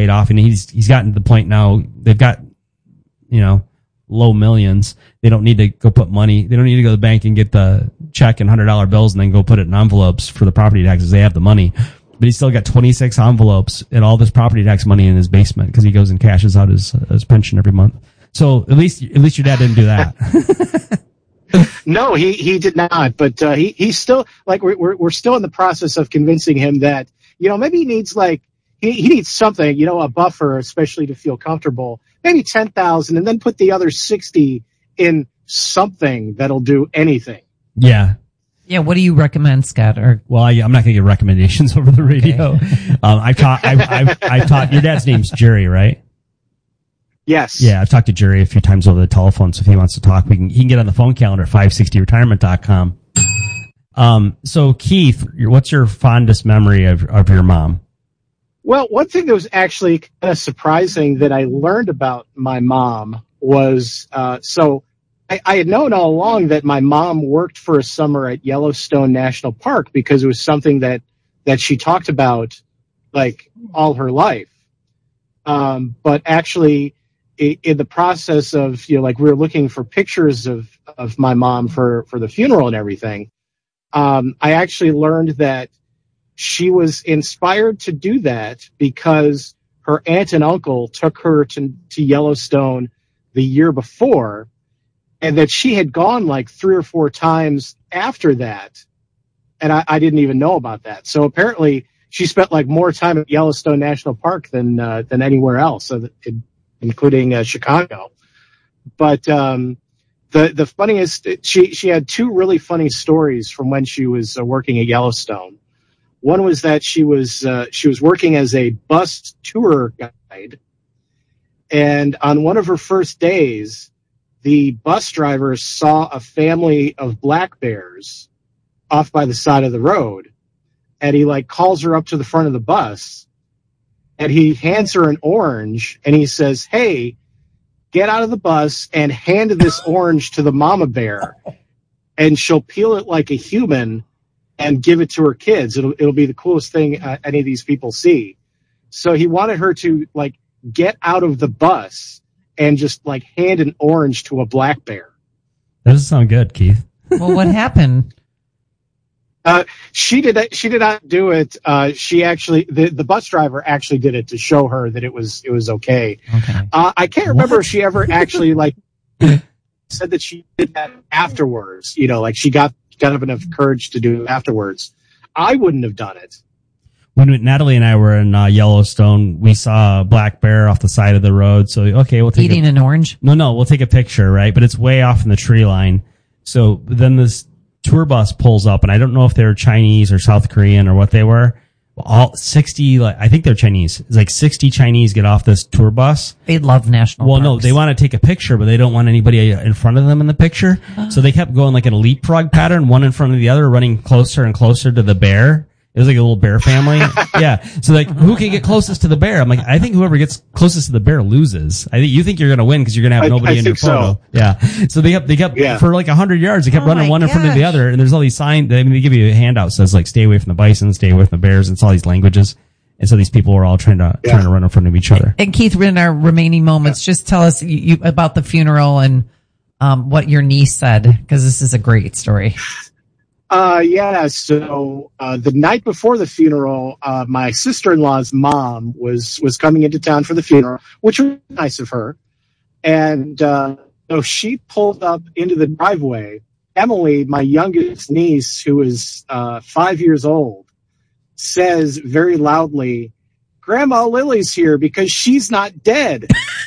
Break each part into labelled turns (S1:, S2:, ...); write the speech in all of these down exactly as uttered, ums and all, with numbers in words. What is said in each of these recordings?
S1: paid off, and he's he's gotten to the point now. They've got, you know, low millions. They don't need to go put money. They don't need to go to the bank and get the check and hundred dollar bills and then go put it in envelopes for the property taxes. They have the money, but he's still got twenty six envelopes and all this property tax money in his basement because he goes and cashes out his his pension every month. So at least at least your dad didn't do that.
S2: No, he, he did not. But uh, he he's still like we're, we're we're still in the process of convincing him that, you know, maybe he needs like he, he needs something, you know, a buffer, especially to feel comfortable. Maybe ten thousand, and then put the other sixty in something that'll do anything.
S1: Yeah.
S3: Yeah. What do you recommend, Scott? Or
S1: well, I, I'm not going to give recommendations over the radio. Okay. um, I've taught. I've, I've, I've taught. Your dad's name's Jerry, right?
S2: Yes.
S1: Yeah, I've talked to Jerry a few times over the telephone, so if he wants to talk, we can, he can get on the phone calendar at five sixty retirement dot com. Um, so Keith, what's your fondest memory of, of your mom?
S2: Well, one thing that was actually kind of surprising that I learned about my mom was, uh, so I, I had known all along that my mom worked for a summer at Yellowstone National Park because it was something that, that she talked about like all her life. Um, but actually, in the process of, you know, like we were looking for pictures of, of my mom for, for the funeral and everything, um, I actually learned that she was inspired to do that because her aunt and uncle took her to, to Yellowstone the year before, and that she had gone like three or four times after that. And I, I didn't even know about that. So apparently she spent like more time at Yellowstone National Park than, uh, than anywhere else. So that it, including uh, Chicago. But um, the the funniest, she she had two really funny stories from when she was uh, working at Yellowstone. One was that she was uh, she was working as a bus tour guide, and on one of her first days, the bus driver saw a family of black bears off by the side of the road, and he like calls her up to the front of the bus. And he hands her an orange, and he says, "Hey, get out of the bus and hand this orange to the mama bear, and she'll peel it like a human and give it to her kids. It'll it'll be the coolest thing uh, any of these people see." So he wanted her to like get out of the bus and just like hand an orange to a black bear.
S1: That doesn't sound good, Keith.
S3: Well, what happened?
S2: Uh, she did. She did not do it. Uh, she actually, the, the bus driver actually did it to show her that it was it was okay.
S3: Okay.
S2: Uh, I can't remember
S3: What?
S2: if she ever actually like said that she did that afterwards. You know, like she got got up enough courage to do it afterwards. I wouldn't have done it.
S1: When Natalie and I were in uh, Yellowstone, we saw a black bear off the side of the road. So okay, we'll take
S3: Eating
S1: a,
S3: an orange?
S1: No, no, we'll take a picture, right? But it's way off in the tree line. So then this tour bus pulls up, and I don't know if they're Chinese or South Korean or what they were. All sixty, like, I think they're Chinese. It's like sixty Chinese get off this tour bus.
S3: They love national
S1: Well,
S3: parks.
S1: no, they want to take a picture, but they don't want anybody in front of them in the picture. So they kept going like in a leapfrog pattern, one in front of the other, running closer and closer to the bear. It was like a little bear family. Yeah. So like, who can get closest to the bear? I'm like, I think whoever gets closest to the bear loses. I think you think you're going to win because you're going to have
S2: I-
S1: nobody
S2: I
S1: in your
S2: think
S1: photo.
S2: so.
S1: Yeah. So they kept, they kept
S2: Yeah.
S1: for like a hundred yards, they kept
S3: Oh
S1: running
S3: my
S1: one in front of the
S3: gosh.
S1: other. And there's all these signs. I mean, they give you a handout that says like, stay away from the bison, stay away from the bears. And it's all these languages. And so these people were all trying to,
S2: Yeah.
S1: trying to run in front of each other.
S3: And Keith, in our remaining moments, just tell us you, you, about the funeral and um, what your niece said, because this is a great story.
S2: Uh, yeah. So uh, the night before the funeral, uh, my sister-in-law's mom was was coming into town for the funeral, which was nice of her. And uh, so she pulled up into the driveway. Emily, my youngest niece, who is uh, five years old, says very loudly, "Grandma Lily's here because she's not dead."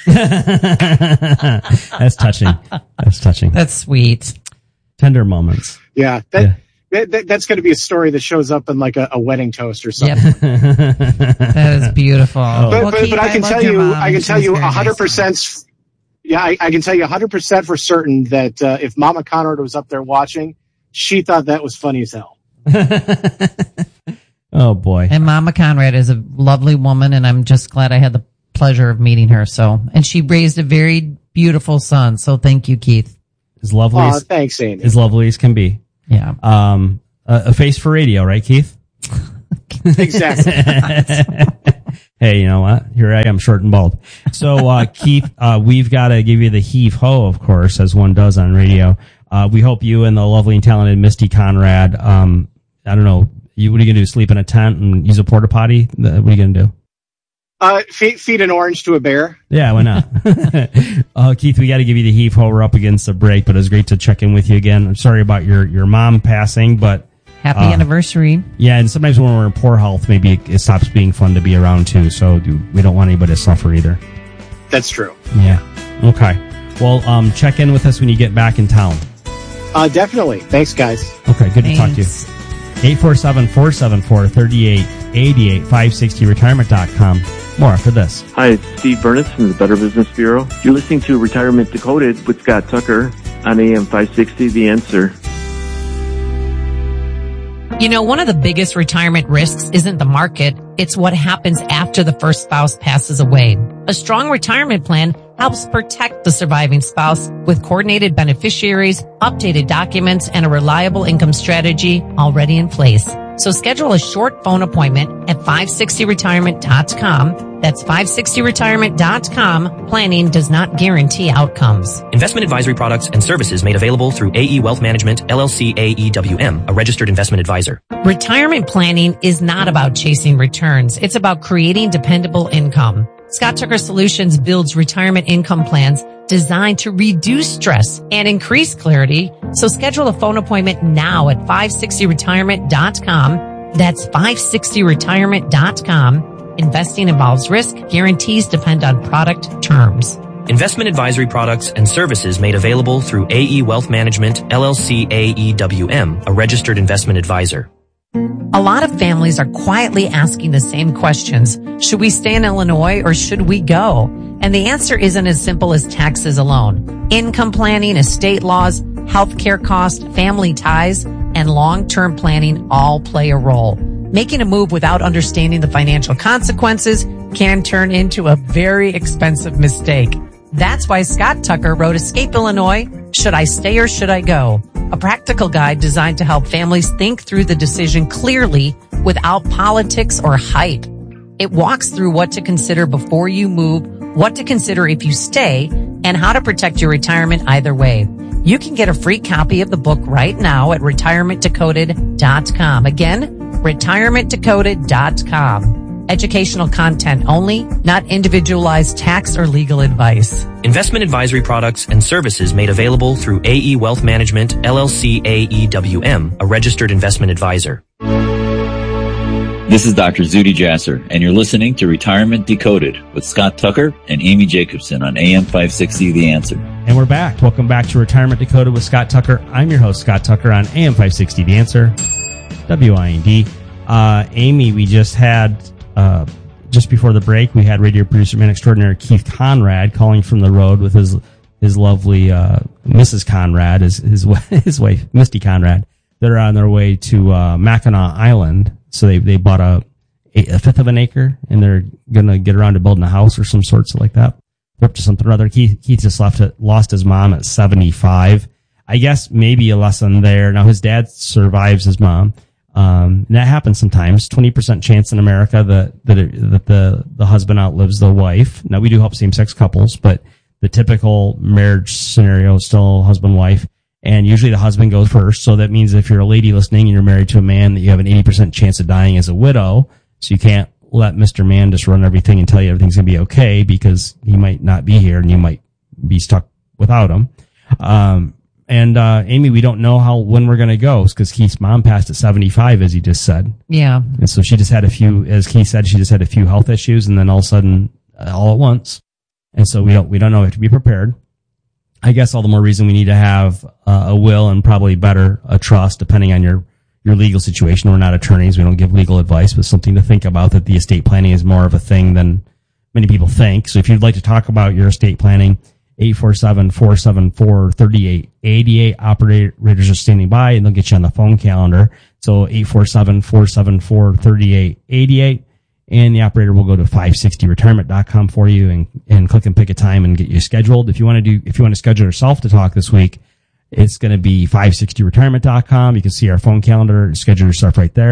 S1: That's touching. That's touching.
S3: That's sweet.
S1: Tender moments.
S2: Yeah, that,
S1: Yeah.
S2: that, that that's going to be a story that shows up in like a, a wedding toast or something.
S3: Yep. That is beautiful.
S2: But,
S3: Well,
S2: but,
S3: Keith,
S2: but I can
S3: loved
S2: tell
S3: your
S2: you,
S3: mom,
S2: I
S3: and
S2: can
S3: she
S2: tell
S3: was
S2: you
S3: very
S2: a hundred
S3: nice.
S2: percent. Yeah, I, I can tell you a hundred percent for certain that uh, if Mama Conrad was up there watching, she thought that was funny as hell.
S1: Oh boy.
S3: And Mama Conrad is a lovely woman, and I'm just glad I had the pleasure of meeting her. So, and she raised a very beautiful son. So, thank you, Keith.
S1: As lovely
S2: Aw,
S1: as,
S2: thanks, Amy.
S1: as lovely as can be.
S3: Yeah.
S1: Um, a, a face for radio, right, Keith?
S2: Exactly.
S1: Hey, you know what? Here I am, short and bald. So, uh, Keith, uh, we've got to give you the heave-ho, of course, as one does on radio. Uh, we hope you and the lovely and talented Misty Conrad, um, I don't know, you, what are you going to do, sleep in a tent and use a porta potty? What are you going to do?
S2: Uh, feed, feed an orange to a bear.
S1: Yeah, why not? uh, Keith, we got to give you the heave-ho. We're up against the break, but it was great to check in with you again. I'm sorry about your, your mom passing, but...
S3: Happy
S1: uh,
S3: anniversary.
S1: Yeah, and sometimes when we're in poor health, maybe it, it stops being fun to be around, too. So do, we don't want anybody to suffer either.
S2: That's true.
S1: Yeah. Okay. Well, um, check in with us when you get back in town.
S2: Uh, definitely. Thanks, guys.
S1: Okay, good
S3: Thanks.
S1: to talk to you. eight four seven, four seven four, three eight eight eight, five sixty retirement dot com. More after this.
S4: Hi, it's Steve Burnett from the Better Business Bureau. You're listening to Retirement Decoded with Scott Tucker on A M five sixty, The Answer.
S3: You know, one of the biggest retirement risks isn't the market. It's what happens after the first spouse passes away. A strong retirement plan helps protect the surviving spouse with coordinated beneficiaries, updated documents, and a reliable income strategy already in place. So schedule a short phone appointment at five sixty retirement dot com. That's five sixty retirement dot com. Planning does not guarantee outcomes.
S5: Investment advisory products and services made available through A E Wealth Management, L L C A E W M, a registered investment advisor.
S3: Retirement planning is not about chasing returns. It's about creating dependable income. Scott Tucker Solutions builds retirement income plans designed to reduce stress and increase clarity. So schedule a phone appointment now at five sixty retirement dot com. That's five sixty retirement dot com. Investing involves risk. Guarantees depend on product terms.
S5: Investment advisory products and services made available through A E Wealth Management, L L C A E W M, a registered investment advisor.
S3: A lot of families are quietly asking the same questions. Should we stay in Illinois or should we go? And the answer isn't as simple as taxes alone. Income planning, estate laws, healthcare costs, family ties, and long-term planning all play a role. Making a move without understanding the financial consequences can turn into a very expensive mistake. That's why Scott Tucker wrote Escape Illinois, Should I Stay or Should I Go? A practical guide designed to help families think through the decision clearly without politics or hype. It walks through what to consider before you move, what to consider if you stay, and how to protect your retirement either way. You can get a free copy of the book right now at retirement decoded dot com. Again, retirement decoded dot com. Educational content only, not individualized tax or legal advice.
S5: Investment advisory products and services made available through A E Wealth Management, L L C A E W M, a registered investment advisor.
S6: This is Doctor Zuhdi Jasser, and you're listening to Retirement Decoded with Scott Tucker and Amy Jacobson on A M five sixty, The Answer.
S1: And we're back. Welcome back to Retirement Decoded with Scott Tucker. I'm your host, Scott Tucker, on A M five sixty, The Answer, W I N D. Uh, Amy, we just had... Uh, just before the break, we had radio producer man extraordinary Keith Conrad calling from the road with his his lovely uh, Missus Conrad, his his, his wife Misty Conrad. They're on their way to uh, Mackinac Island, so they they bought a a fifth of an acre, and they're gonna get around to building a house or some sorts like that. They're up to something or other. Keith Keith just left it, lost his mom at seventy-five. I guess maybe a lesson there. Now his dad survives his mom. Um, and that happens sometimes. twenty percent chance in America that, that, it, that the, the husband outlives the wife. Now we do help same-sex couples, but the typical marriage scenario is still husband-wife. And usually the husband goes first. So that means if you're a lady listening and you're married to a man, that you have an eighty percent chance of dying as a widow. So you can't let Mister Man just run everything and tell you everything's going to be okay, because he might not be here and you might be stuck without him. Um, And, uh, Amy, we don't know how, when we're going to go, because Keith's mom passed at seventy-five, as he just said.
S3: Yeah.
S1: And so she just had a few, as Keith said, she just had a few health issues, and then all of a sudden, uh, all at once. And so we don't, we don't know. We have to be prepared. I guess all the more reason we need to have uh, a will, and probably better a trust, depending on your, your legal situation. We're not attorneys. We don't give legal advice, but something to think about, that the estate planning is more of a thing than many people think. So if you'd like to talk about your estate planning, eight four seven, four seven four, three eight eight eight. Operators are standing by, and they'll get you on the phone calendar. So eight four seven, four seven four, three eight eight eight. And the operator will go to five sixty retirement dot com for you, and, and click and pick a time and get you scheduled. If you want to do, if you want to schedule yourself to talk this week, it's going to be five sixty retirement dot com. You can see our phone calendar, schedule yourself right there.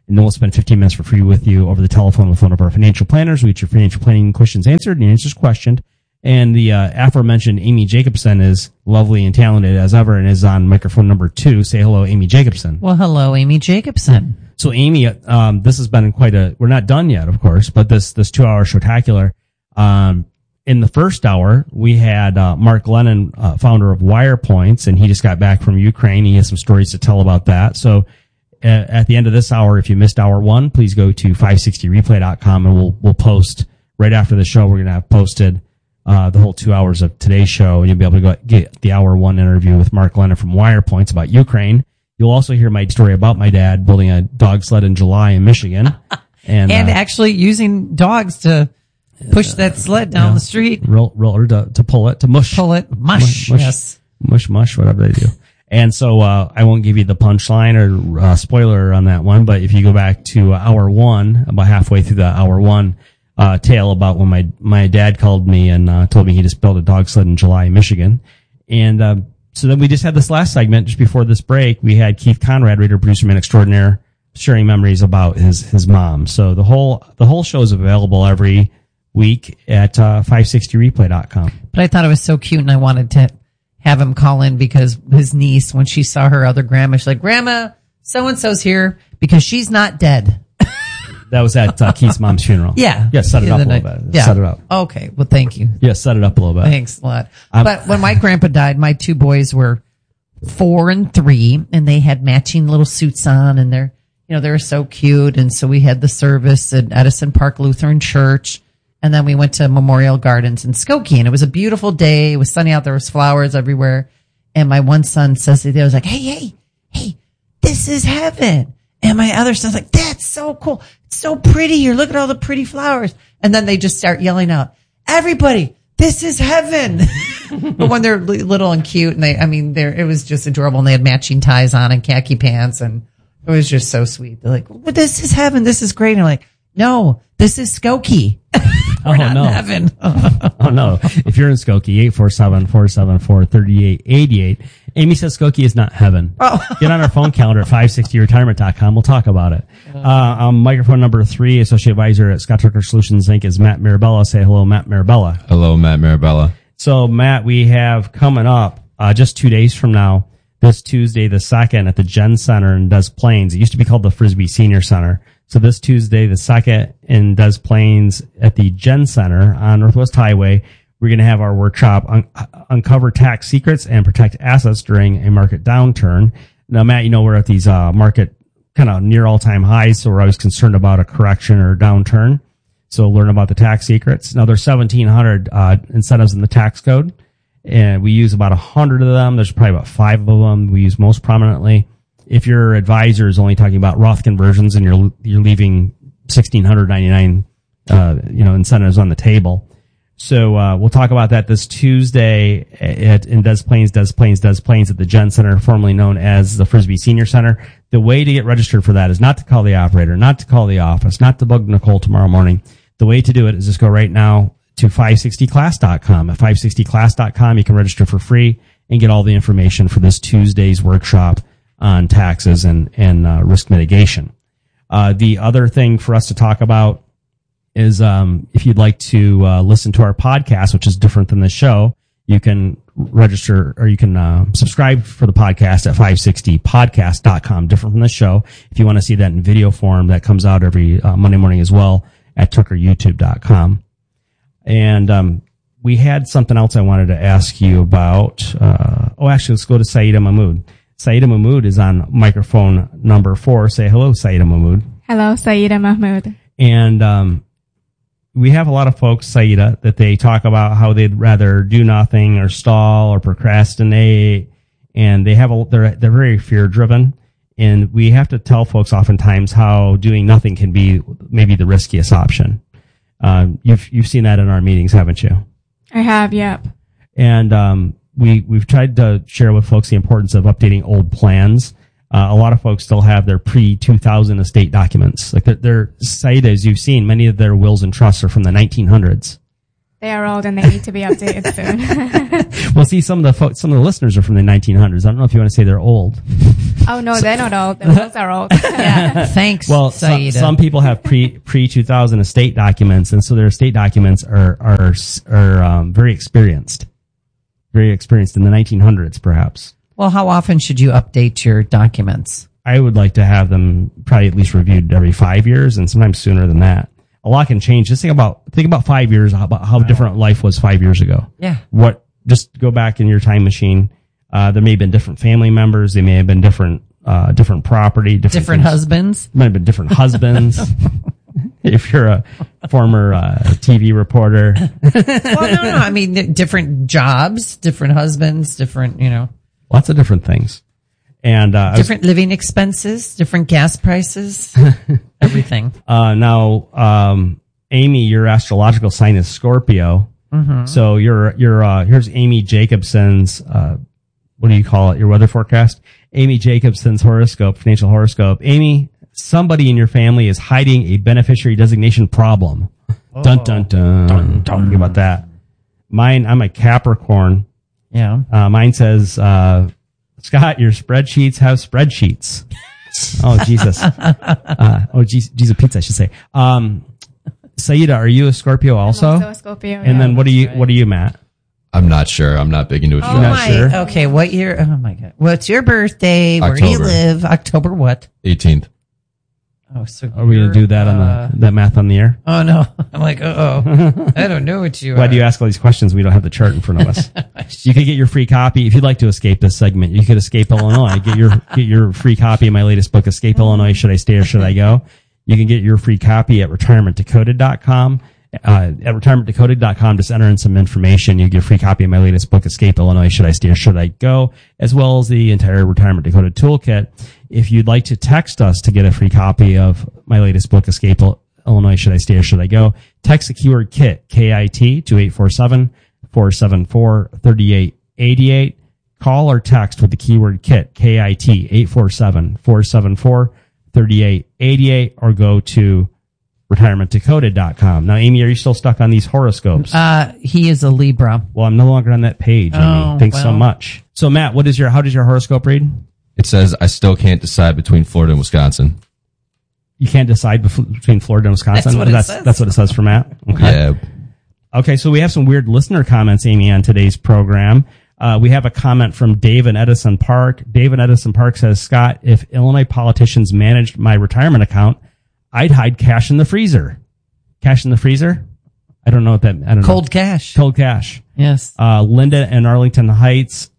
S1: and then we'll spend fifteen minutes for free with you over the telephone with one of our financial planners. We get your financial planning questions answered and your answers questioned. And the uh, aforementioned Amy Jacobson is lovely and talented as ever and is on microphone number two. Say hello, Amy Jacobson.
S3: Well, hello, Amy Jacobson.
S1: So, Amy, um, this has been quite a, we're not done yet, of course, but this, this two hour showtacular, um, in the first hour, we had, uh, Mark Lennon, uh, founder of WirePoints, and he just got back from Ukraine. He has some stories to tell about that. So, uh, at the end of this hour, if you missed hour one, please go to five sixty replay dot com and we'll, we'll post right after the show. We're going to have posted, uh, the whole two hours of today's show, and you'll be able to go get the hour one interview with Mark Lennon from WirePoints about Ukraine. You'll also hear my story about my dad building a dog sled in July in Michigan. And,
S3: and
S1: uh,
S3: actually using dogs to push that sled down
S1: yeah,
S3: the street.
S1: Roll, roll, or to, to pull it, to mush.
S3: Pull it, mush,
S1: mush,
S3: yes.
S1: Mush, mush, whatever they do. And so, uh, I won't give you the punchline or, uh, spoiler on that one, but if you go back to hour one, about halfway through the hour one, uh, tale about when my, my dad called me and, uh, told me he just built a dog sled in July in Michigan. And, uh, so then we just had this last segment just before this break. We had Keith Conrad, radio producer man extraordinaire, sharing memories about his, his mom. So the whole, the whole show is available every week at, uh, five sixty replay dot com.
S3: But I thought it was so cute and I wanted to have him call in because his niece, when she saw her other grandma, she's like, Grandma, so-and-so's here because she's not dead.
S1: That was at uh, Keith's mom's funeral.
S3: Yeah.
S1: Yeah, set it
S3: Yeah,
S1: up a
S3: then
S1: little
S3: I-
S1: bit.
S3: yeah.
S1: Set it up.
S3: Okay. Well, thank you.
S1: Yeah, set it up a little bit.
S3: Thanks a lot.
S1: Um,
S3: But when my grandpa died, my two boys were four and three, and they had matching little suits on, and they're, you know, they were so cute. And so we had the service at Edison Park Lutheran Church, and then we went to Memorial Gardens in Skokie, and it was a beautiful day. It was sunny out. There was flowers everywhere. And my one son says to the other, was like, hey, hey, hey, this is heaven. And my other son's like, that's so cool. It's so pretty here. Look at all the pretty flowers. And then they just start yelling out, everybody, this is heaven. But when they're li- little and cute, and they, I mean, they're, it was just adorable. And they had matching ties on and khaki pants, and it was just so sweet. They're like, well, this is heaven. This is great. And I'm like, no, this is Skokie. We're
S1: Oh,
S3: not
S1: no.
S3: in heaven.
S1: Oh, no. If you're in Skokie, eight four seven, four seven four, three eight eight eight. Amy says Skokie is not heaven.
S3: Oh.
S1: Get on our phone calendar at five sixty retirement dot com. We'll talk about it. Uh, um, microphone number three, Associate Advisor at Scott Tucker Solutions, Incorporated is Matt Mirabella. Say hello, Matt Mirabella.
S7: Hello, Matt Mirabella.
S1: So, Matt, we have coming up uh, just two days from now, this Tuesday the second at the Gen Center in Des Plaines. It used to be called the Frisbee Senior Center. So this Tuesday the second in Des Plaines at the Gen Center on Northwest Highway, we're going to have our workshop, un- Uncover Tax Secrets and Protect Assets During a Market Downturn. Now, Matt, you know we're at these uh, market kind of near all-time highs, so we're always concerned about a correction or a downturn. So learn about the tax secrets. Now, there's seventeen hundred uh, incentives in the tax code, and we use about one hundred of them. There's probably about five of them we use most prominently. If your advisor is only talking about Roth conversions and you're you're leaving one thousand six hundred ninety-nine uh, you know incentives on the table. So uh, we'll talk about that this Tuesday at in Des Plaines, Des Plaines, Des Plaines at the Gen Center, formerly known as the Frisbee Senior Center. The way to get registered for that is not to call the operator, not to call the office, not to bug Nicole tomorrow morning. The way to do it is just go right now to five sixty class dot com. At five sixty class dot com, you can register for free and get all the information for this Tuesday's workshop on taxes and, and uh, risk mitigation. Uh, the other thing for us to talk about is um, if you'd like to uh, listen to our podcast, which is different than the show, you can register or you can uh, subscribe for the podcast at five sixty podcast dot com, different from the show. If you want to see that in video form, that comes out every uh, Monday morning as well at tucker youtube dot com. And um, we had something else I wanted to ask you about. Uh, oh, actually, let's go to Saida Mahmood. Saida Mahmood is on microphone number four. Say hello, Saida Mahmood.
S8: Hello, Saida Mahmood.
S1: And um, we have a lot of folks, Saida, that they talk about how they'd rather do nothing or stall or procrastinate, and they have a, they're they're very fear driven. And we have to tell folks oftentimes how doing nothing can be maybe the riskiest option. Um, you've you've seen that in our meetings, haven't you?
S8: I have, yep. And
S1: um, we we've tried to share with folks the importance of updating old plans. Uh, a lot of folks still have their pre two thousand estate documents. Like their, their site, as you've seen, many of their wills and trusts are from the nineteen hundreds.
S8: They are old and they need to be updated soon.
S1: Well, see, some of the fo- some of the listeners are from the nineteen hundreds. I don't know if you want to say they're old.
S8: Oh no, they're not old. The ones are old.
S3: Yeah, thanks.
S1: Well, so,
S3: Saida.
S1: some people have pre pre two thousand estate documents, and so their estate documents are are are um, very experienced, very experienced in the nineteen hundreds, perhaps.
S3: Well, how often should you update your documents?
S1: I would like to have them probably at least reviewed every five years, and sometimes sooner than that. A lot can change. Just think about think about five years about how different life was five years ago.
S3: Yeah.
S1: What? Just go back in your time machine. Uh, there may have been different family members. They may have been different uh, different property, different,
S3: Different
S1: things.
S3: husbands.
S1: Might have been different husbands. If you're a former uh, T V reporter,
S3: Well, no, no. I mean, different jobs, different husbands, different, you know,
S1: lots of different things, and uh, I was-
S3: different living expenses, different gas prices, everything.
S1: Uh, now, um, Amy, your astrological sign is Scorpio. Mm-hmm. So you're, you're, uh, here's Amy Jacobson's, uh, what do you call it? Your weather forecast? Amy Jacobson's horoscope, financial horoscope. Amy, somebody in your family is hiding a beneficiary designation problem. Oh. Dun, dun, dun. dun, dun. Think about that. Mine, I'm a Capricorn.
S3: Yeah.
S1: Uh, mine says, uh, Scott, your spreadsheets have spreadsheets. Oh, Jesus. Uh, oh, Jesus, Jesus pizza, I should say. Um, Saida, are you a Scorpio also?
S8: I'm also a Scorpio.
S1: And
S8: yeah.
S1: then what are you, what are you, Matt?
S7: I'm not sure. I'm not big into
S3: Oh
S7: astrology.
S1: not
S3: my,
S1: sure?
S3: okay. What year? Oh my God. What's your birthday? Where do you
S7: October.
S3: live? October what?
S7: eighteenth.
S3: Oh, so
S1: Are we going to do that
S3: uh,
S1: on the, that math on the air?
S3: Oh no. I'm like, uh oh. I don't know what you
S1: Why
S3: are.
S1: do you ask all these questions? We don't have the chart in front of us. You could get your free copy. If you'd like to escape this segment, you could escape Illinois. Get your, get your free copy of my latest book, Escape Illinois. Should I stay or should I go? You can get your free copy at retirement decoded dot com. Uh, at retirement decoded dot com, just enter in some information. You get a free copy of my latest book, Escape Illinois. Should I stay or should I go? As well as the entire Retirement Decoded toolkit. If you'd like to text us to get a free copy of my latest book, Escape Illinois, Should I Stay or Should I Go? Text the keyword KIT, K I T, to eight four seven, four seven four, three eight eight eight. Call or text with the keyword KIT, K I T, eight four seven, four seven four, three eight eight eight, or go to retirement decoded dot com. Now, Amy, are you still stuck on these horoscopes?
S3: Uh, he is a Libra.
S1: Well, I'm no longer on that page, Amy.
S3: Oh,
S1: Thanks so
S3: well.
S1: much. So, Matt, what is your, how does your horoscope read?
S7: It says I still can't decide between Florida and Wisconsin.
S1: You can't decide bef- between Florida and Wisconsin?
S3: That's what it
S1: that's,
S3: says.
S1: That's what it says for Matt? Okay.
S7: Yeah.
S1: Okay, so we have some weird listener comments, Amy, on today's program. Uh, we have a comment from Dave in Edison Park. Dave in Edison Park says, Scott, if Illinois politicians managed my retirement account, I'd hide cash in the freezer. Cash in the freezer? I don't know what that, I don't
S3: Cold
S1: know.
S3: cash.
S1: Cold cash.
S3: Yes.
S1: Uh, Linda in Arlington Heights.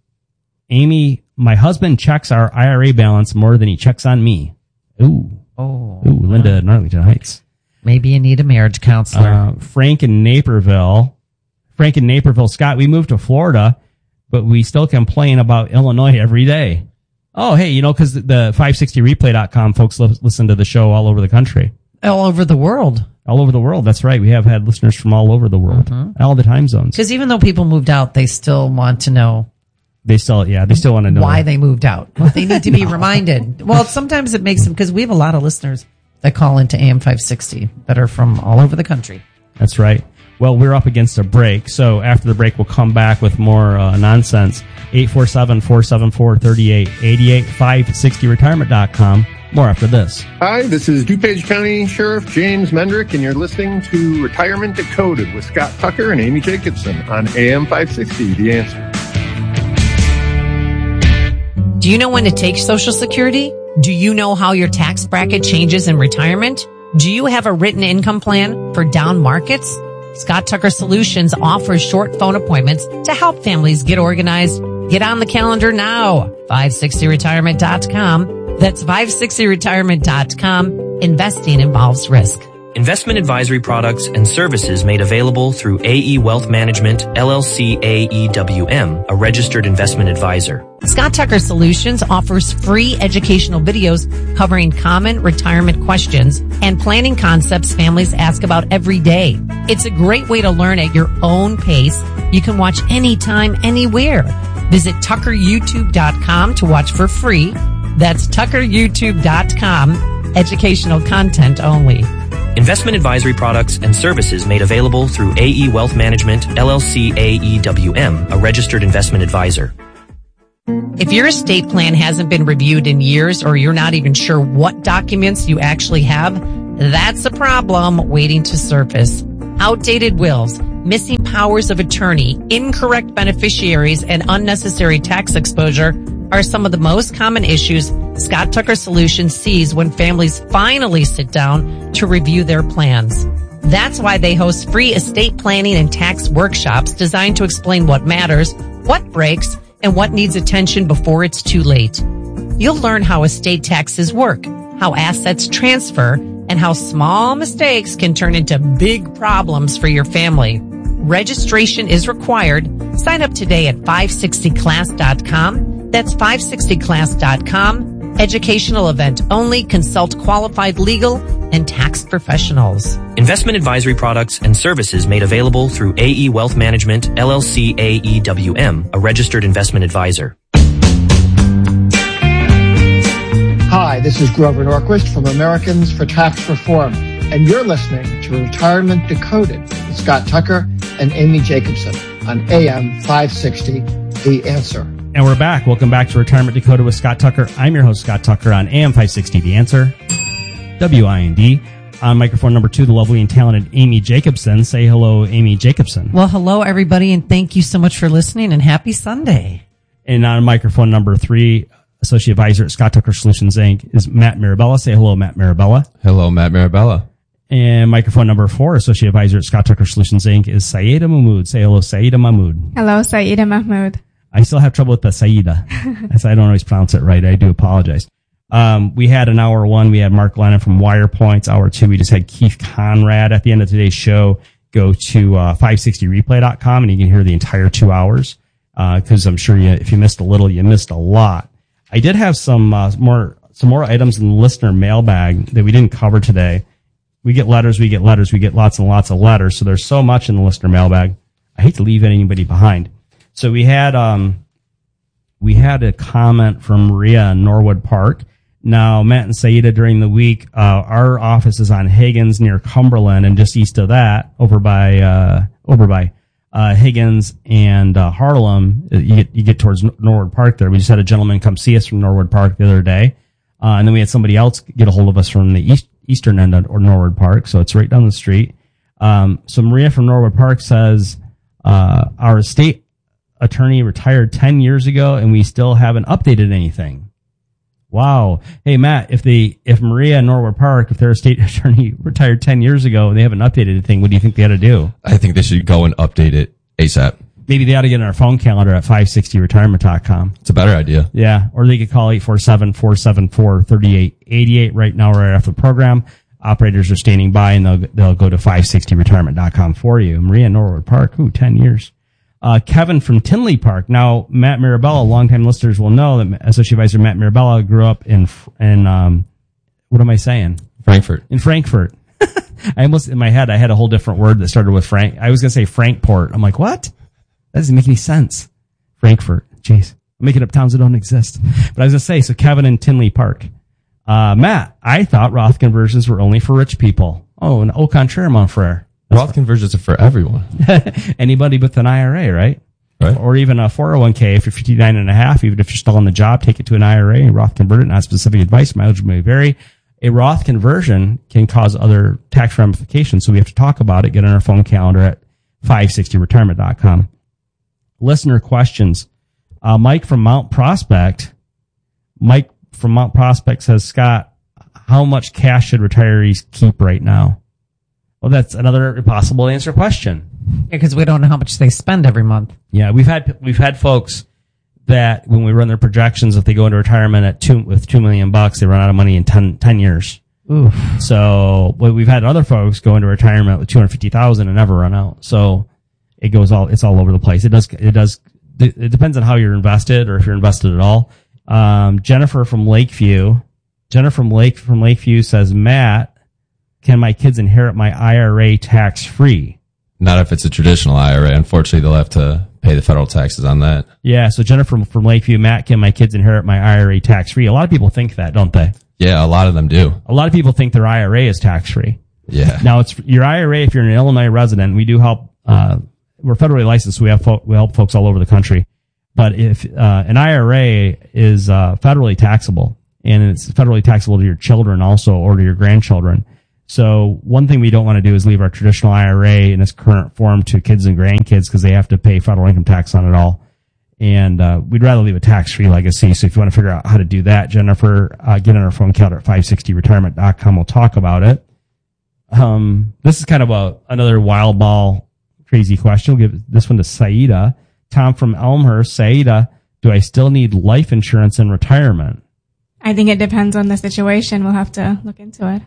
S1: Amy, my husband checks our I R A balance more than he checks on me. Ooh.
S3: Oh.
S1: Ooh, Linda in Arlington Heights.
S3: Maybe you need a marriage counselor.
S1: Uh, Frank in Naperville. Frank in Naperville. Scott, we moved to Florida, but we still complain about Illinois every day. Oh, hey, you know, because the five sixty replay dot com folks li- listen to the show all over the country.
S3: All over the world.
S1: All over the world. That's right. We have had listeners from all over the world.
S3: Mm-hmm.
S1: All the time zones.
S3: Because even though people moved out, they still want to know
S1: They still, yeah, they still want to know
S3: why they moved out. They need to be reminded. Well, sometimes it makes them, because we have a lot of listeners that call into A M five sixty that are from all over the country.
S1: That's right. Well, we're up against a break, so after the break, we'll come back with more uh, nonsense. eight four seven, four seven four, three eight eight eight, five sixty retirement dot com. More after this.
S9: Hi, this is DuPage County Sheriff James Mendrick, and you're listening to Retirement Decoded with Scott Tucker and Amy Jacobson on A M five sixty, The Answer.
S3: Do you know when to take Social Security? Do you know how your tax bracket changes in retirement? Do you have a written income plan for down markets? Scott Tucker Solutions offers short phone appointments to help families get organized. Get on the calendar now. five sixty retirement dot com. That's five sixty retirement dot com. Investing involves risk.
S5: Investment advisory products and services made available through A E Wealth Management, L L C A E W M, a registered investment advisor.
S3: Scott Tucker Solutions offers free educational videos covering common retirement questions and planning concepts families ask about every day. It's a great way to learn at your own pace. You can watch anytime, anywhere. Visit tucker youtube dot com to watch for free. That's tucker youtube dot com. Educational content only.
S5: Investment advisory products and services made available through A E Wealth Management, L L C A E W M, a registered investment advisor.
S3: If your estate plan hasn't been reviewed in years or you're not even sure what documents you actually have, that's a problem waiting to surface. Outdated wills, missing powers of attorney, incorrect beneficiaries, and unnecessary tax exposure are some of the most common issues Scott Tucker Solutions sees when families finally sit down to review their plans. That's why they host free estate planning and tax workshops designed to explain what matters, what breaks, and what needs attention before it's too late. You'll learn how estate taxes work, how assets transfer, and how small mistakes can turn into big problems for your family. Registration is required. Sign up today at five sixty class dot com. That's five sixty class dot com. Educational event only. Consult qualified legal and tax professionals.
S5: Investment advisory products and services made available through A E Wealth Management, L L C A E W M, a registered investment advisor.
S10: Hi, this is Grover Norquist from Americans for Tax Reform, and you're listening to Retirement Decoded with Scott Tucker and Amy Jacobson on A M five sixty, The Answer.
S1: And we're back. Welcome back to Retirement Decoded with Scott Tucker. I'm your host, Scott Tucker, on A M five sixty, The Answer, W I N D. On microphone number two, the lovely and talented Amy Jacobson. Say hello, Amy Jacobson.
S3: Well, hello, everybody, and thank you so much for listening, and happy Sunday.
S1: And on microphone number three, Associate Advisor at Scott Tucker Solutions, Incorporated, is Matt Mirabella. Say hello, Matt Mirabella.
S7: Hello, Matt Mirabella.
S1: And microphone number four, Associate Advisor at Scott Tucker Solutions, Incorporated, is Saida Mahmood. Say hello, Saida Mahmood.
S8: Hello, Saida Mahmood.
S1: I still have trouble with the Saida. I don't always pronounce it right. I do apologize. Um, we had an hour one. We had Mark Lennon from WirePoints. Hour two, we just had Keith Conrad. At the end of today's show, go to uh, five sixty replay dot com and you can hear the entire two hours. Because uh, I'm sure you, if you missed a little, you missed a lot. I did have some uh, more some more items in the listener mailbag that we didn't cover today. We get letters, we get letters, we get lots and lots of letters. So there's so much in the listener mailbag. I hate to leave anybody behind. So we had um we had a comment from Maria in Norwood Park. Now, Matt and Saida, during the week, uh, our office is on Higgins near Cumberland, and just east of that, over by uh, over by uh, Higgins and uh, Harlem, you get you get towards Norwood Park. There, we just had a gentleman come see us from Norwood Park the other day, uh, and then we had somebody else get a hold of us from the east eastern end of or Norwood Park. So it's right down the street. Um, so Maria from Norwood Park says uh, our estate attorney retired ten years ago, and we still haven't updated anything. Wow. Hey, Matt, if the, if Maria in Norwood Park, if their estate attorney retired ten years ago and they haven't updated anything, what do you think they ought to do?
S7: I think they should go and update it ASAP.
S1: Maybe they ought to get on our phone calendar at five sixty retirement dot com.
S7: It's a better idea.
S1: Yeah. Or they could call eight four seven, four seven four, three eight eight eight right now, right after the program. Operators are standing by and they'll, they'll go to five sixty retirement dot com for you. Maria in Norwood Park. Ooh, ten years. Uh, Kevin from Tinley Park. Now, Matt Mirabella, longtime listeners will know that Associate Advisor Matt Mirabella grew up in, in, um, what am I saying?
S7: Frankfurt.
S1: In Frankfurt. I almost, in my head, I had a whole different word that started with Frank. I was going to say Frankport. I'm like, what? That doesn't make any sense. Frankfurt. Jeez. I'm making up towns that don't exist. But I was going to say, so Kevin in Tinley Park. Uh, Matt, I thought Roth conversions were only for rich people. Oh, and au contraire, mon frere.
S7: Roth conversions are for everyone.
S1: Anybody with an I R A, right?
S7: Right.
S1: Or even a four oh one k if you're fifty-nine and a half, even if you're still on the job, take it to an I R A and Roth convert it. Not specific advice. Mileage may vary. A Roth conversion can cause other tax ramifications, so we have to talk about it. Get on our phone calendar at five sixty retirement dot com. Listener questions. Uh, Mike from Mount Prospect. Mike from Mount Prospect says, Scott, how much cash should retirees keep right now? Well, that's another possible answer question.
S3: Yeah, because we don't know how much they spend every month.
S1: Yeah, we've had we've had folks that when we run their projections, if they go into retirement at two with two million bucks, they run out of money in ten, ten years.
S3: Oof.
S1: So well, we've had other folks go into retirement with two hundred fifty thousand and never run out. So it goes all it's all over the place. It does it does it depends on how you're invested or if you're invested at all. Um, Jennifer from Lakeview, Jennifer from Lake from Lakeview says, Matt, can my kids inherit my I R A tax free?
S7: Not if it's a traditional I R A. Unfortunately, they'll have to pay the federal taxes on that.
S1: Yeah. So Jennifer from, from Lakeview, Matt, can my kids inherit my I R A tax free? A lot of people think that, don't they?
S7: Yeah, a lot of them do.
S1: A lot of people think their I R A is tax free.
S7: Yeah.
S1: Now it's your I R A. If you're an Illinois resident, we do help. Uh, we're federally licensed. So we have fo- we help folks all over the country. But if uh, an I R A is uh, federally taxable, and it's federally taxable to your children also, or to your grandchildren. So one thing we don't want to do is leave our traditional I R A in its current form to kids and grandkids because they have to pay federal income tax on it all. And uh, we'd rather leave a tax-free legacy. So if you want to figure out how to do that, Jennifer, uh, get on our phone calendar at five sixty retirement dot com. We'll talk about it. Um, this is kind of a another wild ball crazy question. We'll give this one to Saida. Tom from Elmhurst. Saida, do I still need life insurance in retirement?
S8: I think it depends on the situation. We'll have to look into it.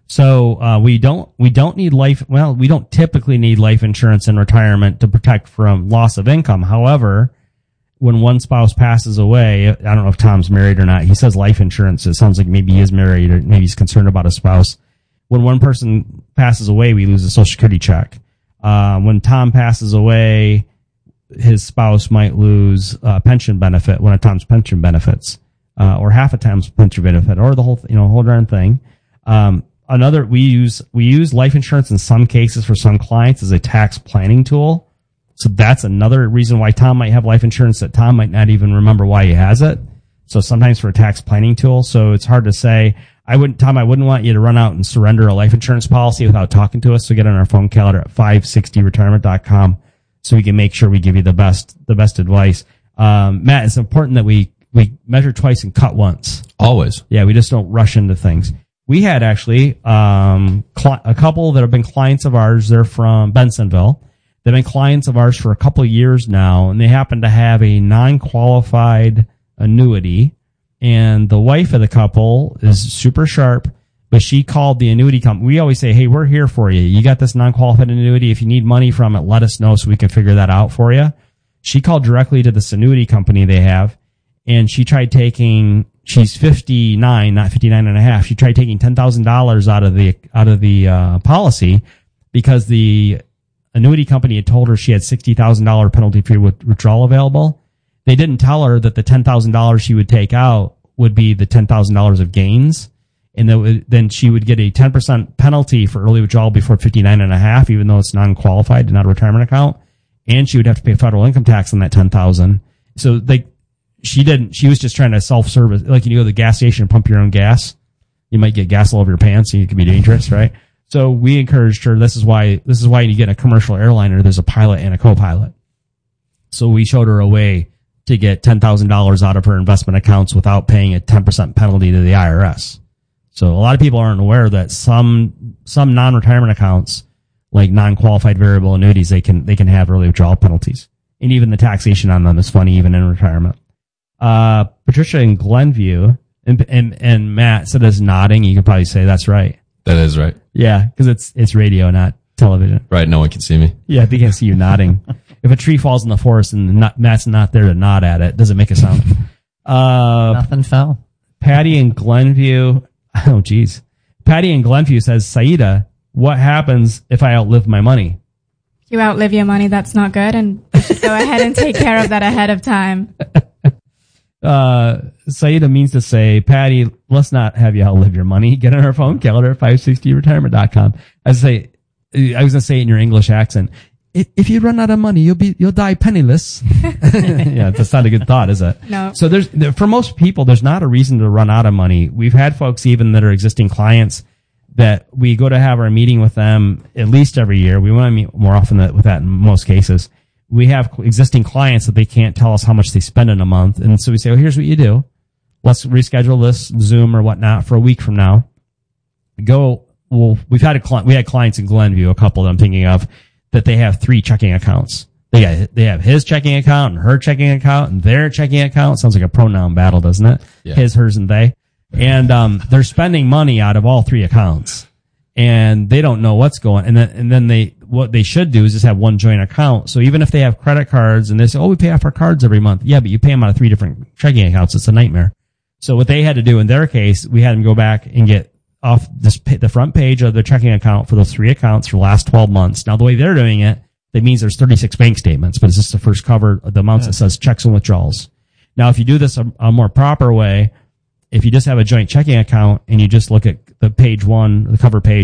S1: So uh, we don't we don't need life. Well, we don't typically need life insurance in retirement to protect from loss of income. However, when one spouse passes away, I don't know if Tom's married or not. He says life insurance. It sounds like maybe he is married or maybe he's concerned about a spouse. When one person passes away, we lose a Social Security check. Uh, when Tom passes away, his spouse might lose a pension benefit, one of Tom's pension benefits, uh, or half a Tom's pension benefit, or the whole, you know, whole darn thing. Um, another, we use, we use life insurance in some cases for some clients as a tax planning tool. So that's another reason why Tom might have life insurance that Tom might not even remember why he has it. So sometimes for a tax planning tool. So it's hard to say. I wouldn't, Tom, I wouldn't want you to run out and surrender a life insurance policy without talking to us. So get on our phone calendar at five sixty retirement dot com so we can make sure we give you the best, the best advice. Um, Matt, it's important that we, we measure twice and cut once.
S7: Always.
S1: Yeah. We just don't rush into things. We had actually, um, cl- a couple that have been clients of ours. They're from Bensonville. They've been clients of ours for a couple of years now, and they happen to have a non-qualified annuity. And the wife of the couple is super sharp, but she called the annuity company. We always say, hey, we're here for you. You got this non-qualified annuity. If you need money from it, let us know so we can figure that out for you. She called directly to this annuity company they have, and she tried taking, she's fifty-nine, not fifty-nine and a half. She tried taking ten thousand dollars out of the, out of the, uh, policy because the annuity company had told her she had sixty thousand dollars penalty-free withdrawal available. They didn't tell her that the ten thousand dollars she would take out would be the ten thousand dollars of gains. And that then she would get a ten percent penalty for early withdrawal before fifty-nine and a half, even though it's non-qualified and not a retirement account. And she would have to pay federal income tax on that ten thousand dollars. So they, she didn't, she was just trying to self-service. Like you go to the gas station and pump your own gas. You might get gas all over your pants and it could be dangerous, right? So we encouraged her. This is why, this is why you get a commercial airliner. There's a pilot and a co-pilot. So we showed her a way to get ten thousand dollars out of her investment accounts without paying a ten percent penalty to the I R S. So a lot of people aren't aware that some, some non-retirement accounts, like non-qualified variable annuities, they can, they can have early withdrawal penalties. And even the taxation on them is funny, even in retirement. Uh, Patricia in Glenview and, and, and Matt said is nodding. You can probably say that's right.
S7: That is right.
S1: Yeah, because it's it's radio, not television.
S7: Right, no one can see me.
S1: Yeah, they can't see you nodding. If a tree falls in the forest and not, Matt's not there to nod at it, does it make a sound? Uh,
S3: Nothing fell.
S1: Patty in Glenview. Oh, geez. Patty in Glenview says, Saida, what happens if I outlive my money?
S8: If you outlive your money, that's not good, and you should go ahead and take care of that ahead of time.
S1: Uh, Saida means to say, Patty, let's not have you outlive your money. Get on our phone calendar at five sixty retirement dot com. I say, I was going to say it in your English accent. If you run out of money, you'll be, you'll die penniless. Yeah, that's not a good thought, is it?
S8: No.
S1: So there's, for most people, there's not a reason to run out of money. We've had folks even that are existing clients that we go to have our meeting with them at least every year. We want to meet more often with that in most cases. We have existing clients that they can't tell us how much they spend in a month. And so we say, well, here's what you do. Let's reschedule this Zoom or whatnot for a week from now. Go, well, we've had a client, we had clients in Glenview, a couple that I'm thinking of, that they have three checking accounts. They got, they have his checking account and her checking account and their checking account. Sounds like a pronoun battle, doesn't it?
S7: Yeah.
S1: His, hers, and they. And, um, they're spending money out of all three accounts. And they don't know what's going, and then, and then they, what they should do is just have one joint account. So even if they have credit cards and they say, oh, we pay off our cards every month. Yeah, but you pay them out of three different checking accounts. It's a nightmare. So what they had to do in their case, we had them go back and get off this, the front page of their checking account for those three accounts for the last twelve months. Now, the way they're doing it, that means there's thirty-six bank statements, but it's just the first cover of the amounts that says checks and withdrawals. Now, if you do this a, a more proper way, if you just have a joint checking account and you just look at the page one, the cover page,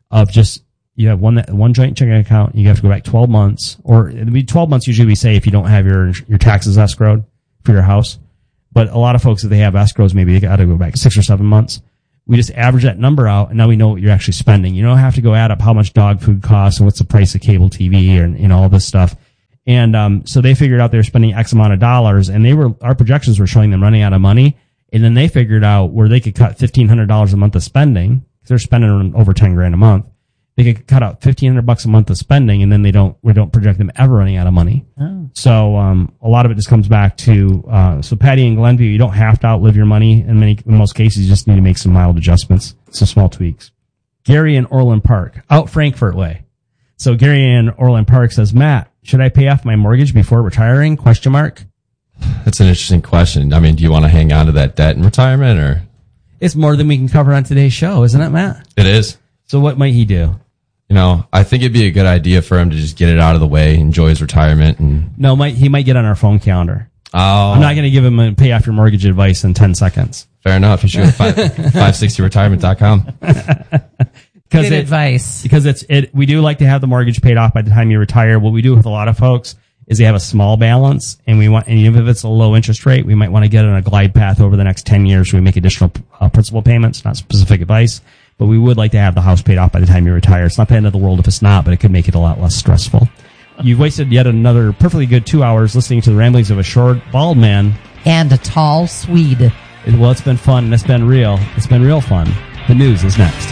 S1: of just, you have one that, one joint checking account. You have to go back twelve months, or it'd be twelve months usually we say if you don't have your your taxes escrowed for your house. But a lot of folks, if they have escrows, maybe they got to go back six or seven months. We just average that number out, and now we know what you're actually spending. You don't have to go add up how much dog food costs and what's the price of cable T V and, you know, all this stuff. And um, so they figured out they were spending X amount of dollars, and they were our projections were showing them running out of money. And then they figured out where they could cut fifteen hundred dollars a month of spending, because they're spending over ten grand a month. They could cut out fifteen hundred bucks a month of spending, and then they don't, we don't project them ever running out of money. Oh. So, um, a lot of it just comes back to, uh, so Patty and Glenview, you don't have to outlive your money. In many, in most cases, you just need to make some mild adjustments, some small tweaks. Gary in Orland Park, out Frankfurt way. So Gary in Orland Park says, Matt, should I pay off my mortgage before retiring? Question mark.
S7: That's an interesting question. I mean, do you want to hang on to that debt in retirement, or?
S1: It's more than we can cover on today's show, isn't it, Matt?
S7: It is.
S1: So what might he do?
S7: You know, I think it'd be a good idea for him to just get it out of the way, enjoy his retirement. And
S1: No, might, he might get on our phone calendar.
S7: Oh.
S1: I'm not going to give him a pay off your mortgage advice in ten seconds.
S7: Fair enough. You should go to five sixty retirement dot com.
S3: Good
S1: it,
S3: advice.
S1: Because it's it. We do like to have the mortgage paid off by the time you retire. What we do with a lot of folks is they have a small balance, and we want, and even if it's a low interest rate, we might want to get on a glide path over the next ten years where we make additional uh, principal payments, not specific advice. But we would like to have the house paid off by the time you retire. It's not the end of the world if it's not, but it could make it a lot less stressful. You've wasted yet another perfectly good two hours listening to the ramblings of a short, bald man.
S3: And a tall Swede.
S1: It, well, it's been fun, and it's been real. It's been real fun. The news is next.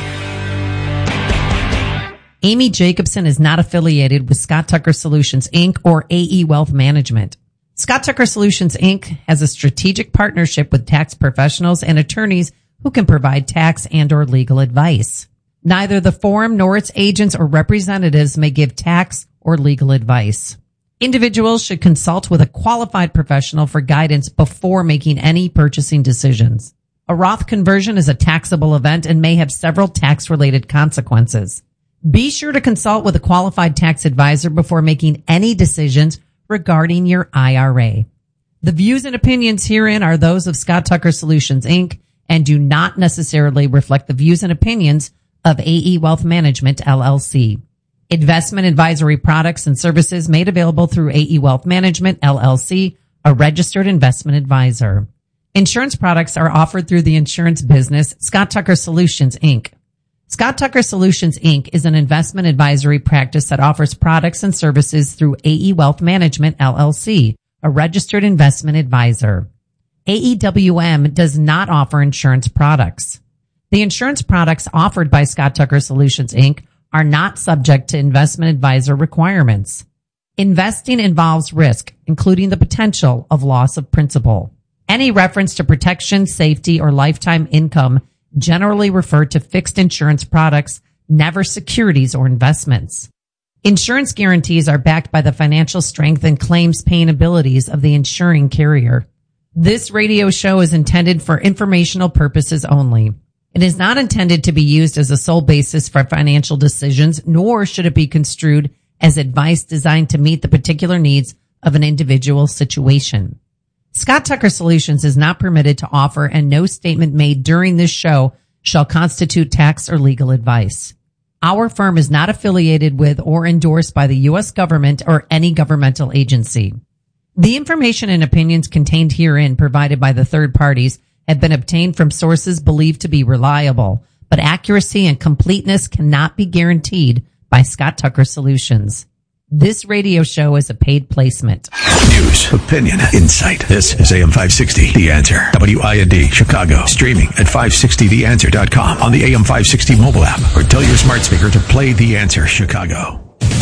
S3: Amy Jacobson is not affiliated with Scott Tucker Solutions, Incorporated or A E Wealth Management. Scott Tucker Solutions, Incorporated has a strategic partnership with tax professionals and attorneys who can provide tax and or legal advice. Neither the firm nor its agents or representatives may give tax or legal advice. Individuals should consult with a qualified professional for guidance before making any purchasing decisions. A Roth conversion is a taxable event and may have several tax-related consequences. Be sure to consult with a qualified tax advisor before making any decisions regarding your I R A. The views and opinions herein are those of Scott Tucker Solutions, Incorporated, and do not necessarily reflect the views and opinions of A E Wealth Management, L L C. Investment advisory products and services made available through A E Wealth Management, L L C, a registered investment advisor. Insurance products are offered through the insurance business, Scott Tucker Solutions, Incorporated. Scott Tucker Solutions, Incorporated is an investment advisory practice that offers products and services through A E Wealth Management, L L C, a registered investment advisor. A E W M does not offer insurance products. The insurance products offered by Scott Tucker Solutions, Incorporated are not subject to investment advisor requirements. Investing involves risk, including the potential of loss of principal. Any reference to protection, safety, or lifetime income generally refer to fixed insurance products, never securities or investments. Insurance guarantees are backed by the financial strength and claims paying abilities of the insuring carrier. This radio show is intended for informational purposes only. It is not intended to be used as a sole basis for financial decisions, nor should it be construed as advice designed to meet the particular needs of an individual situation. Scott Tucker Solutions is not permitted to offer, and no statement made during this show shall constitute tax or legal advice. Our firm is not affiliated with or endorsed by the U S government or any governmental agency. The information and opinions contained herein provided by the third parties have been obtained from sources believed to be reliable, but accuracy and completeness cannot be guaranteed by Scott Tucker Solutions. This radio show is a paid placement.
S11: News, opinion, insight. This is A M five sixty, The Answer. W I N D, Chicago. Streaming at five sixty the answer dot com on the A M five sixty mobile app, or tell your smart speaker to play The Answer Chicago.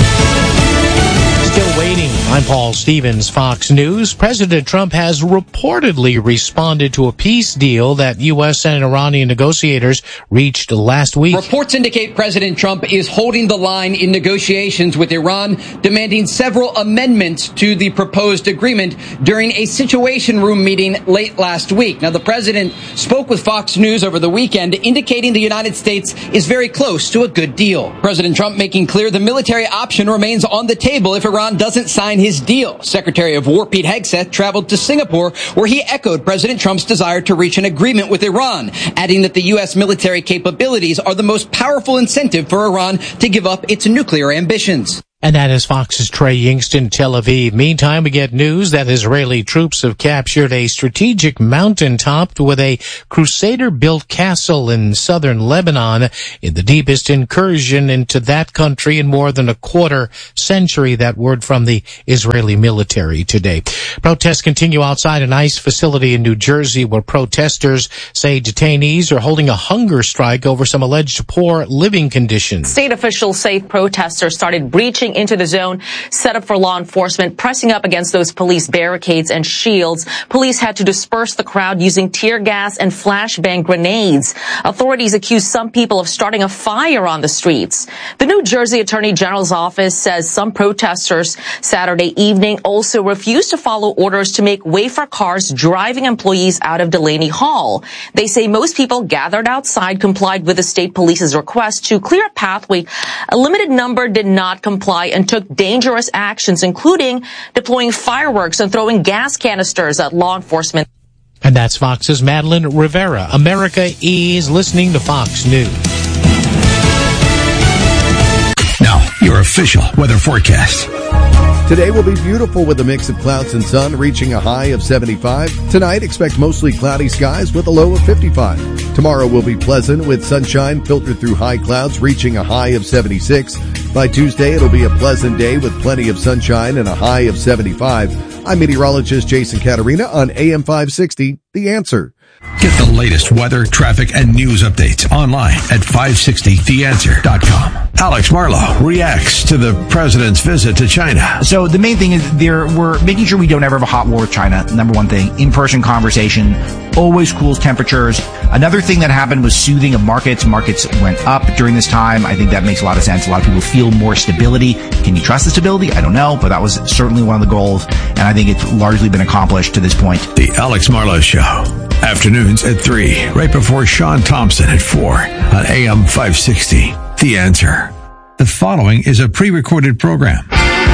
S12: Still waiting. I'm Paul Stevens, Fox News. President Trump has reportedly responded to a peace deal that U S and Iranian negotiators reached last week.
S13: Reports indicate President Trump is holding the line in negotiations with Iran, demanding several amendments to the proposed agreement during a Situation Room meeting late last week. Now, the president spoke with Fox News over the weekend, indicating the United States is very close to a good deal. President Trump making clear the military option remains on the table if Iran does doesn't sign his deal. Secretary of War Pete Hegseth traveled to Singapore, where he echoed President Trump's desire to reach an agreement with Iran, adding that the U S military capabilities are the most powerful incentive for Iran to give up its nuclear ambitions.
S12: And that is Fox's Trey Yingst in Tel Aviv. Meantime, we get news that Israeli troops have captured a strategic mountaintop with a Crusader-built castle in southern Lebanon in the deepest incursion into that country in more than a quarter century. That word from the Israeli military today. Protests continue outside an ICE facility in New Jersey, where protesters say detainees are holding a hunger strike over some alleged poor living conditions.
S14: State officials say protesters started breaching into the zone set up for law enforcement, pressing up against those police barricades and shields. Police had to disperse the crowd using tear gas and flashbang grenades. Authorities accuse some people of starting a fire on the streets. The New Jersey Attorney General's office says some protesters Saturday evening also refused to follow orders to make way for cars driving employees out of Delaney Hall. They say most people gathered outside complied with the state police's request to clear a pathway. A limited number did not comply and took dangerous actions, including deploying fireworks and throwing gas canisters at law enforcement.
S12: And that's Fox's Madeline Rivera. America is listening to Fox News.
S11: Now, your official weather forecast.
S15: Today will be beautiful with a mix of clouds and sun, reaching a high of seventy-five. Tonight, expect mostly cloudy skies with a low of fifty-five. Tomorrow will be pleasant with sunshine filtered through high clouds, reaching a high of seventy-six. By Tuesday, it'll be a pleasant day with plenty of sunshine and a high of seventy-five. I'm meteorologist Jason Caterina on A M five sixty, The Answer.
S11: Get the latest weather, traffic, and news updates online at five sixty the answer dot com. Alex Marlow reacts to the president's visit to China.
S16: So the main thing is there we're making sure we don't ever have a hot war with China. Number one thing, in-person conversation, always cools temperatures. Another thing that happened was soothing of markets. Markets went up during this time. I think that makes a lot of sense. A lot of people feel more stability. Can you trust the stability? I don't know, but that was certainly one of the goals, and I think it's largely been accomplished to this point.
S11: The Alex Marlow Show. Afternoons at three, right before Sean Thompson at four on A M five sixty. The Answer. The following is a pre-recorded program.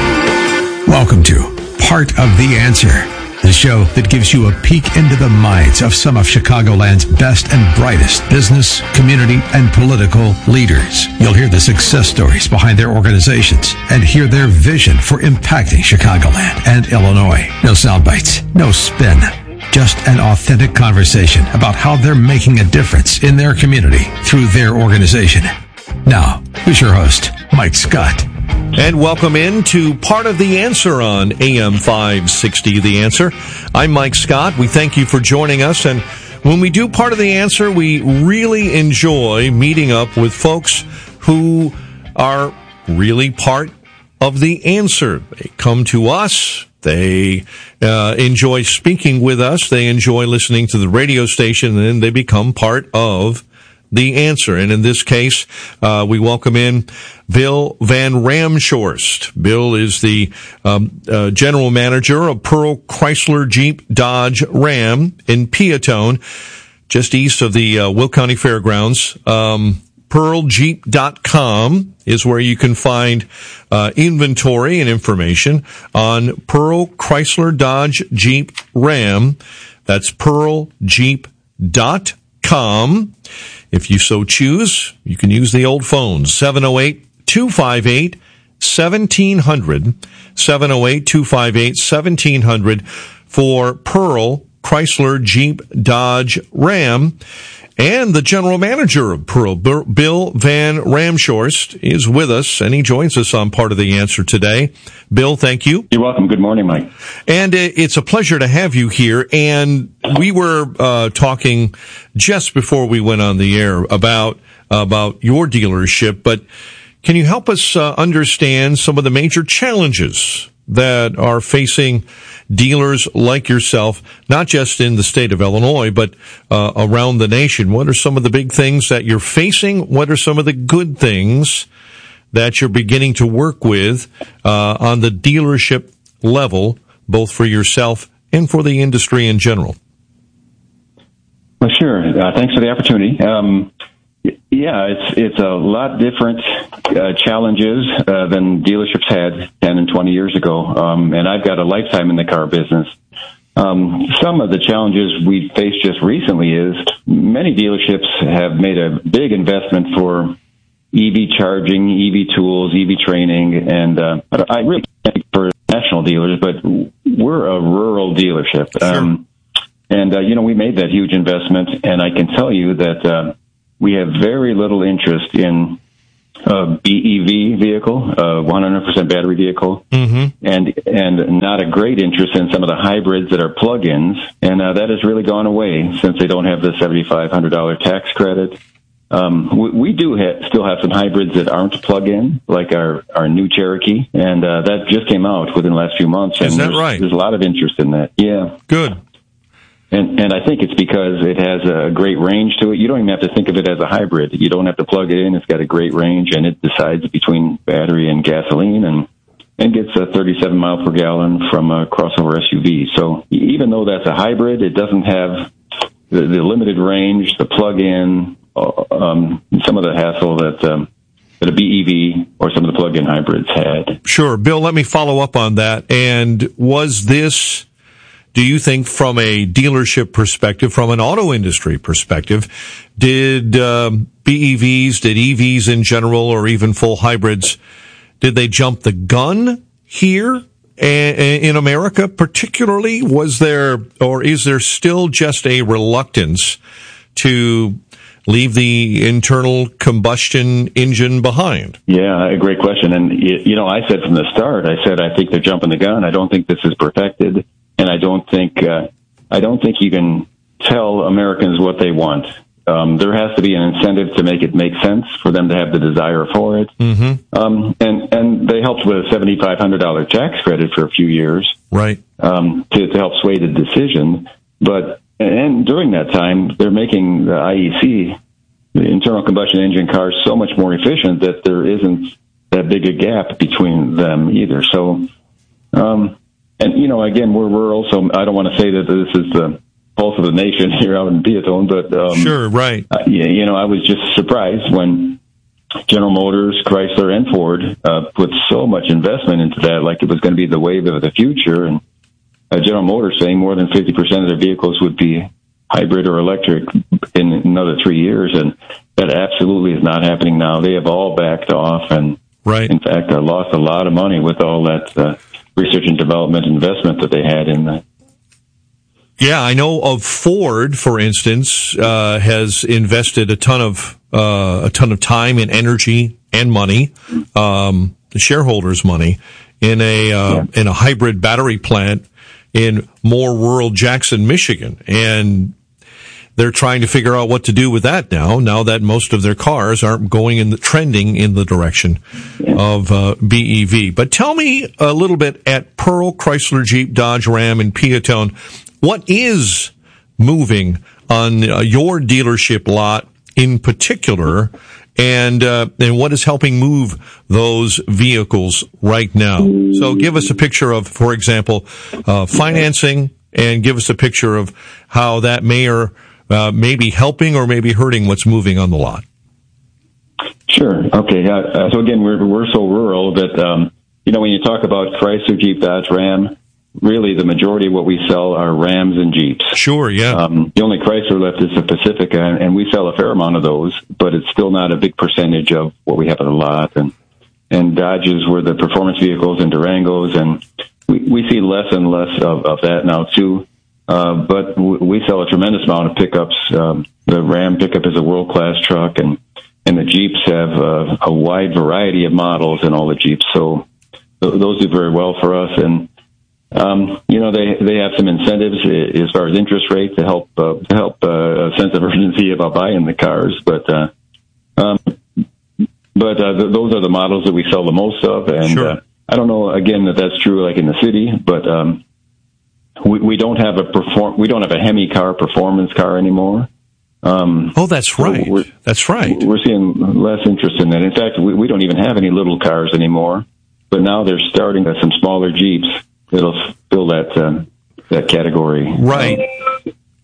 S11: Welcome to Part of the Answer, the show that gives you a peek into the minds of some of Chicagoland's best and brightest business, community, and political leaders. You'll hear the success stories behind their organizations and hear their vision for impacting Chicagoland and Illinois. No sound bites, no spin. Just an authentic conversation about how they're making a difference in their community through their organization. Now, here's your host, Mike Scott.
S17: And welcome in to Part of the Answer on A M five sixty, The Answer. I'm Mike Scott. We thank you for joining us. And when we do Part of the Answer, we really enjoy meeting up with folks who are really part of the answer. They come to us. They uh, enjoy speaking with us. They enjoy listening to the radio station, and then they become part of the answer. And in this case, uh, we welcome in Bill Van Ramshorst. Bill is the um, uh, general manager of Pearl Chrysler Jeep Dodge Ram in Peatone, just east of the uh, Will County Fairgrounds. Um, Pearl Jeep dot com is where you can find uh, inventory and information on Pearl Chrysler Dodge Jeep Ram. That's Pearl Jeep dot com. If you so choose, you can use the old phone, seven oh eight, two five eight, one seven zero zero, seven oh eight, two five eight, one seven zero zero for Pearl Chrysler Jeep Dodge Ram. And the general manager of Pearl, Bill Van Ramshorst, is with us, and he joins us on Part of the Answer today. Bill, thank you.
S18: You're welcome. Good morning, Mike.
S17: And it's a pleasure to have you here. And we were uh, talking just before we went on the air about about your dealership, but can you help us uh, understand some of the major challenges that are facing dealers like yourself, not just in the state of Illinois, but uh, around the nation? What are some of the big things that you're facing? What are some of the good things that you're beginning to work with uh, on the dealership level, both for yourself and for the industry in general?
S18: Well, sure. Uh, thanks for the opportunity. Um, Yeah, it's it's a lot different uh, challenges uh, than dealerships had ten and twenty years ago. Um, and I've got a lifetime in the car business. Um, some of the challenges we faced just recently is many dealerships have made a big investment for E V charging, E V tools, E V training, and uh, I really think for national dealers, but we're a rural dealership.
S17: Sure. Um,
S18: and, uh, you know, we made that huge investment, and I can tell you that uh, we have very little interest in a B E V vehicle, a one hundred percent battery vehicle,
S17: mm-hmm.
S18: and and not a great interest in some of the hybrids that are plug-ins, and uh, that has really gone away since they don't have the seventy-five hundred dollars tax credit. Um, we, we do ha- still have some hybrids that aren't plug-in, like our, our new Cherokee, and uh, that just came out within the last few months.
S17: Is
S18: and
S17: that
S18: there's,
S17: right?
S18: There's a lot of interest in that. Yeah.
S17: Good.
S18: And and I think it's because it has a great range to it. You don't even have to think of it as a hybrid. You don't have to plug it in. It's got a great range, and it decides between battery and gasoline, and and gets a thirty-seven mile per gallon from a crossover S U V. So even though that's a hybrid, it doesn't have the, the limited range, the plug-in, um, some of the hassle that um, that a B E V or some of the plug-in hybrids had.
S17: Sure. Bill, let me follow up on that. And was this... Do you think from a dealership perspective, from an auto industry perspective, did um, B E Vs, did E Vs in general, or even full hybrids, did they jump the gun here in America particularly? Was there, or is there still just a reluctance to leave the internal combustion engine behind?
S18: Yeah, a great question. And, you know, I said from the start, I said I think they're jumping the gun. I don't think this is perfected. And I don't think uh, I don't think you can tell Americans what they want. Um, there has to be an incentive to make it make sense for them to have the desire for it.
S17: Mm-hmm.
S18: Um, and and they helped with a seventy-five hundred dollars tax credit for a few years,
S17: right?
S18: Um, to, to help sway the decision. But and during that time, they're making the I E C, the internal combustion engine cars, so much more efficient that there isn't that big a gap between them either. So. Um, And, you know, again, we're rural, so I don't want to say that this is the pulse of the nation here out in Peatone, but... Um,
S17: sure, right.
S18: Uh, yeah, you know, I was just surprised when General Motors, Chrysler, and Ford uh, put so much investment into that, like it was going to be the wave of the future. And uh, General Motors saying more than fifty percent of their vehicles would be hybrid or electric in another three years, and that absolutely is not happening now. They have all backed off, and
S17: right.
S18: in fact, I lost a lot of money with all that... Uh, research and development investment that they had in that.
S17: Yeah, I know of Ford, for instance, uh, has invested a ton of, uh, a ton of time and energy and money, um, the shareholders' money in a, uh, yeah. in a hybrid battery plant in more rural Jackson, Michigan. And they're trying to figure out what to do with that now, now that most of their cars aren't going in the, trending in the direction of uh, B E V. But tell me a little bit at Pearl, Chrysler, Jeep, Dodge, Ram, and Peatone, what is moving on uh, your dealership lot in particular, and uh, and what is helping move those vehicles right now? So give us a picture of, for example, uh, financing, and give us a picture of how that may or Uh, maybe helping or maybe hurting what's moving on the lot.
S18: Sure. Okay. Uh, so again, we're we're so rural that um, you know when you talk about Chrysler, Jeep, Dodge, Ram, really the majority of what we sell are Rams and Jeeps.
S17: Sure. Yeah.
S18: Um, the only Chrysler left is the Pacifica, and, and we sell a fair amount of those, but it's still not a big percentage of what we have in the lot. And and Dodges were the performance vehicles and Durangos, and we we see less and less of, of that now too. Uh, but w- we sell a tremendous amount of pickups. Um, the Ram pickup is a world-class truck, and, and the Jeeps have uh, a wide variety of models in all the Jeeps. So th- those do very well for us. And, um, you know, they, they have some incentives as far as interest rate to help, uh, to help uh, a sense of urgency about buying the cars. But, uh, um, but uh, th- those are the models that we sell the most of. And
S17: sure.
S18: uh, I don't know, again, that that's true like in the city, but... Um, We, we don't have a perform. We don't have a Hemi car performance car anymore. Um,
S17: oh, that's right. That's right.
S18: We're seeing less interest in that. In fact, we, we don't even have any little cars anymore. But now they're starting with some smaller Jeeps that'll fill that uh, that category.
S17: Right.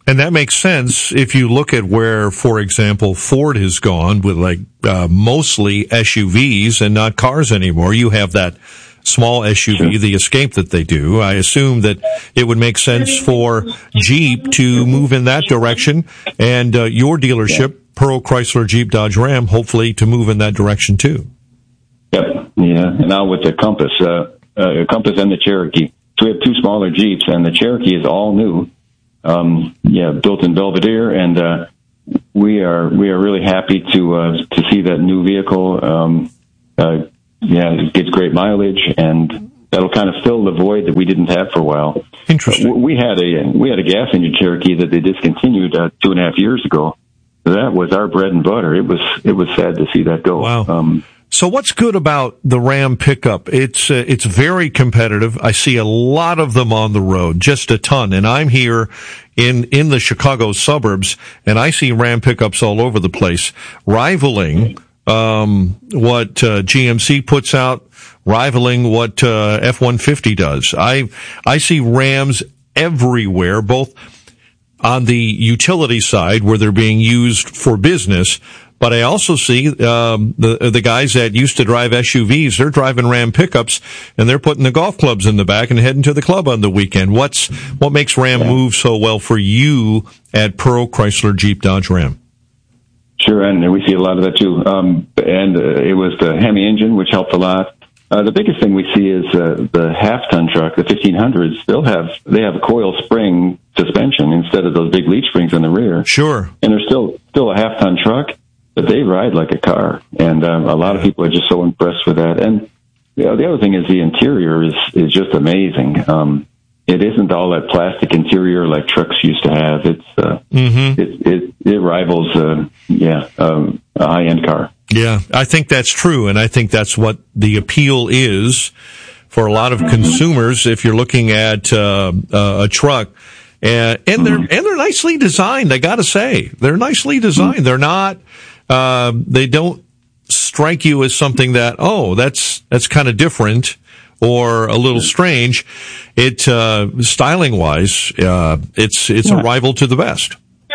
S17: And that makes sense if you look at where, for example, Ford has gone with like uh, mostly S U Vs and not cars anymore. You have that small S U V, sure. the Escape that they do. I assume that it would make sense for Jeep to move in that direction, and uh, your dealership, yeah. Pearl Chrysler Jeep Dodge Ram, hopefully to move in that direction too.
S18: Yep. Yeah. And now with the Compass, uh, uh, Compass and the Cherokee. So we have two smaller Jeeps, and the Cherokee is all new. Um, yeah, built in Belvedere, and uh, we are we are really happy to uh, to see that new vehicle. Um, uh, yeah, it gets great mileage, and that'll kind of fill the void that we didn't have for a while.
S17: Interesting.
S18: Uh, we had a we had a gas engine Cherokee that they discontinued uh, two and a half years ago. That was our bread and butter. It was it was sad to see that go.
S17: Wow.
S18: Um,
S17: So what's good about the Ram pickup? It's uh, it's very competitive. I see a lot of them on the road, just a ton. And I'm here in in the Chicago suburbs, and I see Ram pickups all over the place, rivaling um, what uh, G M C puts out, rivaling what uh, F one fifty does. I I see Rams everywhere, both on the utility side where they're being used for business. But I also see um, the the guys that used to drive S U Vs, they're driving Ram pickups, and they're putting the golf clubs in the back and heading to the club on the weekend. What's what makes Ram move so well for you at Pearl Chrysler Jeep Dodge Ram?
S18: Sure, and we see a lot of that too. Um, and uh, it was the Hemi engine, which helped a lot. Uh, the biggest thing we see is uh, the half-ton truck, the fifteen hundreds. They'll have they have a coil spring suspension instead of those big leaf springs in the rear.
S17: Sure,
S18: and they're still still a half-ton truck. But they ride like a car, and um, a lot of people are just so impressed with that. And you know, the other thing is the interior is is just amazing. Um, it isn't all that plastic interior like trucks used to have. It's uh,
S17: mm-hmm.
S18: it, it it rivals, uh, yeah, um, a high end car.
S17: Yeah, I think that's true, and I think that's what the appeal is for a lot of consumers. If you're looking at uh, a truck. And, and they're and they're nicely designed. I got to say, they're nicely designed. They're not. Uh, they don't strike you as something that oh, that's that's kind of different or a little strange. It uh, styling wise, uh, it's it's yeah. a rival to the best.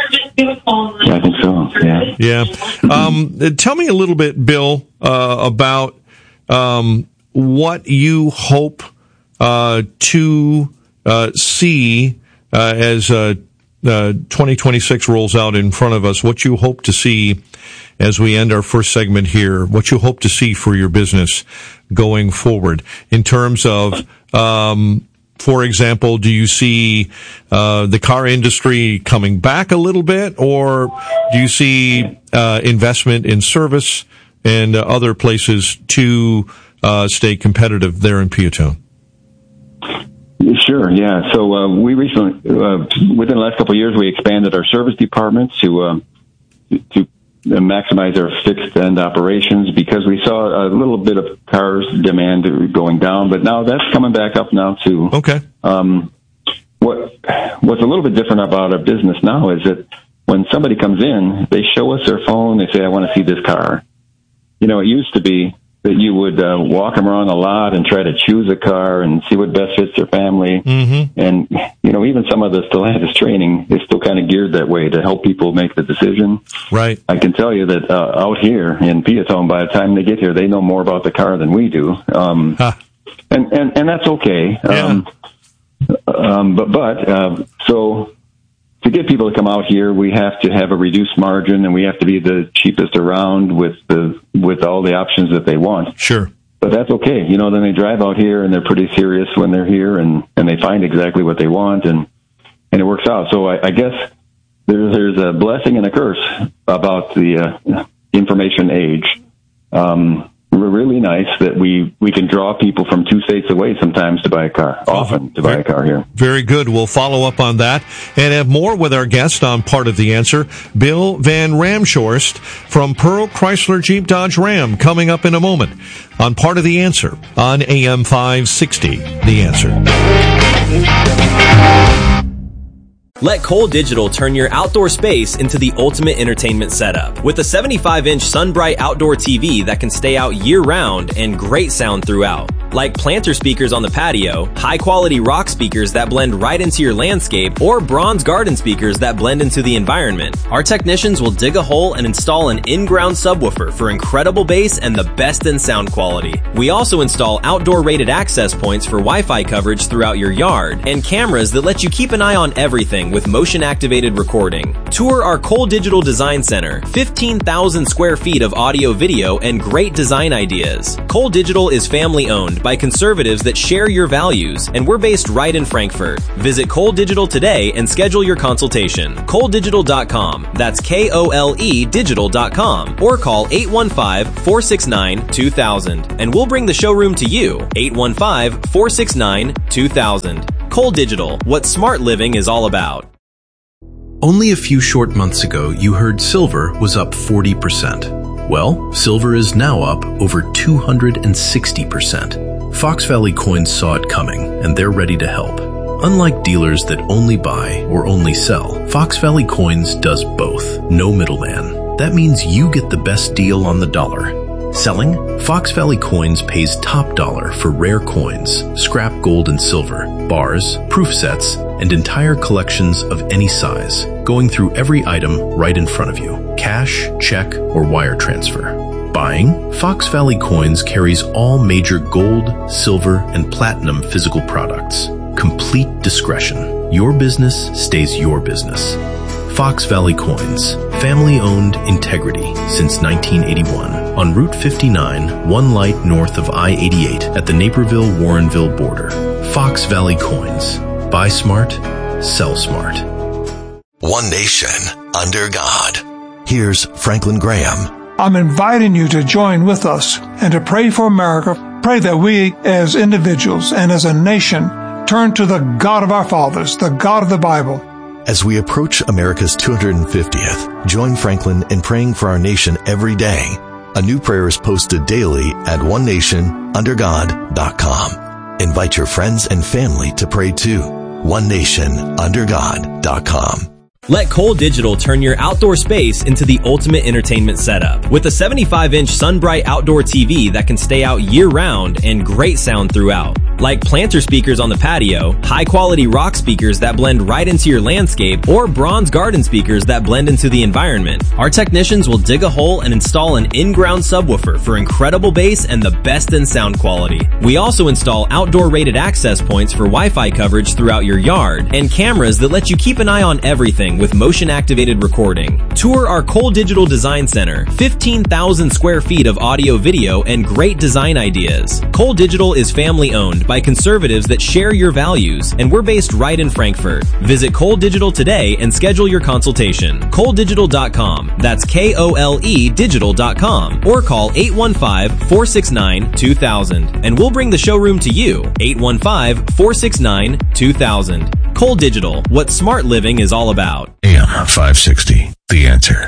S18: I think so. Yeah.
S17: Yeah. Um, tell me a little bit, Bill, uh, about um, what you hope uh, to uh, see. Uh, as uh, uh, twenty twenty-six rolls out in front of us, what you hope to see as we end our first segment here, what you hope to see for your business going forward in terms of, um, for example, do you see uh, the car industry coming back a little bit, or do you see uh, investment in service and uh, other places to uh, stay competitive there in Peatone?
S18: Sure, yeah. So uh, we recently, uh, within the last couple of years, we expanded our service department to uh, to maximize our fixed end operations because we saw a little bit of cars demand going down, but now that's coming back up now too.
S17: Okay.
S18: Um, what what's a little bit different about our business now is that when somebody comes in, they show us their phone. They say, "I want to see this car." You know, it used to be that you would uh, walk them around a lot and try to choose a car and see what best fits their family.
S17: Mm-hmm.
S18: And, you know, even some of the Stellantis training is still kind of geared that way to help people make the decision.
S17: Right.
S18: I can tell you that uh, out here in Peatone, by the time they get here, they know more about the car than we do. Um, huh. and, and, and that's okay.
S17: Yeah.
S18: Um, um, but, but, uh, so... to get people to come out here, we have to have a reduced margin, and we have to be the cheapest around with the with all the options that they want.
S17: Sure.
S18: But that's okay. You know, then they drive out here, and they're pretty serious when they're here, and, and they find exactly what they want, and, and it works out. So I, I guess there, there's a blessing and a curse about the uh, information age. Um, really nice that we, we can draw people from two states away sometimes to buy a car, often to buy a car here.
S17: Very good. We'll follow up on that and have more with our guest on Part of the Answer, Bill Van Ramshorst from Pearl Chrysler Jeep Dodge Ram, coming up in a moment on Part of the Answer on A M five sixty. The Answer.
S19: Let Cole Digital turn your outdoor space into the ultimate entertainment setup. With a seventy-five inch SunBright outdoor T V that can stay out year-round and great sound throughout. Like planter speakers on the patio, high-quality rock speakers that blend right into your landscape, or bronze garden speakers that blend into the environment. Our technicians will dig a hole and install an in-ground subwoofer for incredible bass and the best in sound quality. We also install outdoor rated access points for Wi-Fi coverage throughout your yard, and cameras that let you keep an eye on everything with motion-activated recording. Tour our Cole Digital Design Center, fifteen thousand square feet of audio, video, and great design ideas. Cole Digital is family-owned by conservatives that share your values, and we're based right in Frankfurt. Visit Cole Digital today and schedule your consultation. Cole Digital dot com. That's K O L E digital dot com. Or call eight one five, four six nine, two thousand, and we'll bring the showroom to you. eight one five, four six nine, two thousand. Cole Digital, what smart living is all about.
S20: Only a few short months ago, you heard silver was up forty percent. Well, silver is now up over two hundred sixty percent. Fox Valley Coins saw it coming, and they're ready to help. Unlike dealers that only buy or only sell, Fox Valley Coins does both. No middleman. That means you get the best deal on the dollar. Selling? Fox Valley Coins pays top dollar for rare coins, scrap gold and silver, bars, proof sets, and entire collections of any size, going through every item right in front of you. Cash, check, or wire transfer. Buying? Fox Valley Coins carries all major gold, silver, and platinum physical products. Complete discretion. Your business stays your business. Fox Valley Coins. Family-owned integrity since nineteen eighty-one. On Route fifty-nine, one light north of I eighty-eight at the Naperville-Warrenville border. Fox Valley Coins. Buy smart, sell smart.
S11: One nation, under God. Here's Franklin Graham.
S21: I'm inviting you to join with us and to pray for America. Pray that we as individuals and as a nation turn to the God of our fathers, the God of the Bible.
S11: As we approach America's two hundred fiftieth, join Franklin in praying for our nation every day. A new prayer is posted daily at one nation under god dot com. Invite your friends and family to pray too. one nation under god dot com.
S19: Let Cole Digital turn your outdoor space into the ultimate entertainment setup. With a seventy-five inch SunBright outdoor T V that can stay out year-round and great sound throughout. Like planter speakers on the patio, high-quality rock speakers that blend right into your landscape, or bronze garden speakers that blend into the environment. Our technicians will dig a hole and install an in-ground subwoofer for incredible bass and the best in sound quality. We also install outdoor rated access points for Wi-Fi coverage throughout your yard, and cameras that let you keep an eye on everything with motion-activated recording. Tour our Cole Digital Design Center, fifteen thousand square feet of audio, video, and great design ideas. Cole Digital is family-owned by conservatives that share your values, and we're based right in Frankfurt. Visit Cole Digital today and schedule your consultation. Cole Digital dot com. That's K O L E digital dot com. Or call eight one five, four six nine, two thousand, and we'll bring the showroom to you. eight one five, four six nine, two thousand. Cole Digital, what smart living is all about.
S11: A M five sixty, The Answer.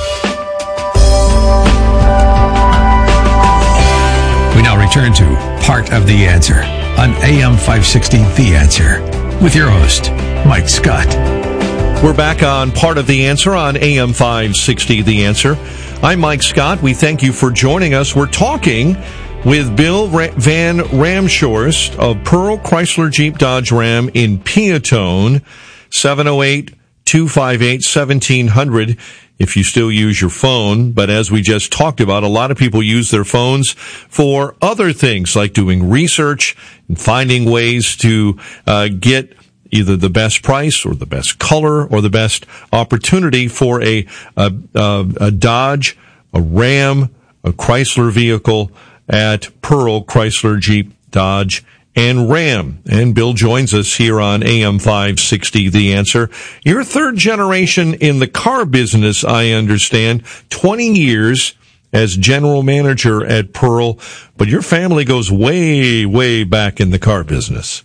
S11: We now return to Part of the Answer on A M five sixty, The Answer, with your host, Mike Scott.
S17: We're back on Part of the Answer on A M five sixty, The Answer. I'm Mike Scott. We thank you for joining us. We're talking with Bill Van Ramshorst of Pearl Chrysler Jeep Dodge Ram in Peatone, seven oh eight, two five eight, one seven zero zero if you still use your phone. But as we just talked about, a lot of people use their phones for other things like doing research and finding ways to uh, get either the best price or the best color or the best opportunity for a, a, a, a Dodge, a Ram, a Chrysler vehicle at Pearl Chrysler Jeep Dodge and Ram. And Bill joins us here on A M five sixty, The Answer. You're third generation in the car business, I understand, twenty years as general manager at Pearl, but your family goes way, way back in the car business.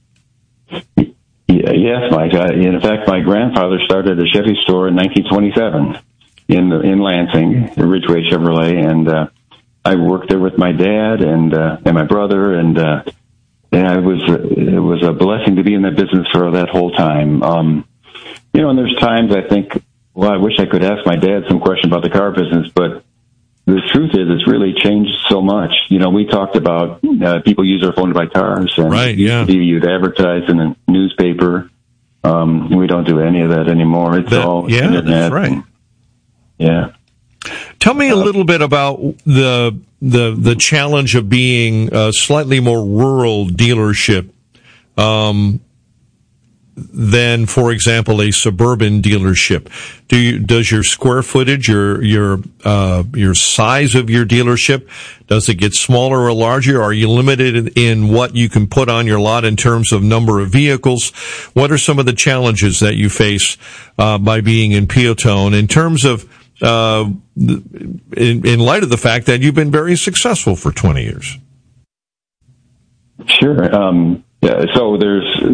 S18: Yeah, yes, Mike. I, in fact, my grandfather started a Chevy store in nineteen twenty-seven in the, in Lansing, Ridgeway Chevrolet, and uh, I worked there with my dad and uh, and my brother, and uh, and I was it was a blessing to be in that business for that whole time. Um, you know, and there's times I think, well, I wish I could ask my dad some question about the car business, but the truth is it's really changed so much. You know, we talked about uh, people use their phone to buy cars, and
S17: right, yeah.
S18: you'd advertise in a newspaper. Um, we don't do any of that anymore. It's
S17: that,
S18: all
S17: yeah,
S18: internet.
S17: That's right.
S18: And, yeah.
S17: Tell me a little bit about the the the challenge of being a slightly more rural dealership um, than, for example, a suburban dealership. Do you, does your square footage, your your uh, your size of your dealership, does it get smaller or larger? Are you limited in what you can put on your lot in terms of number of vehicles? What are some of the challenges that you face uh, by being in Peotone in terms of uh, in, in light of the fact that you've been very successful for twenty years?
S18: Sure. Um, yeah, so there's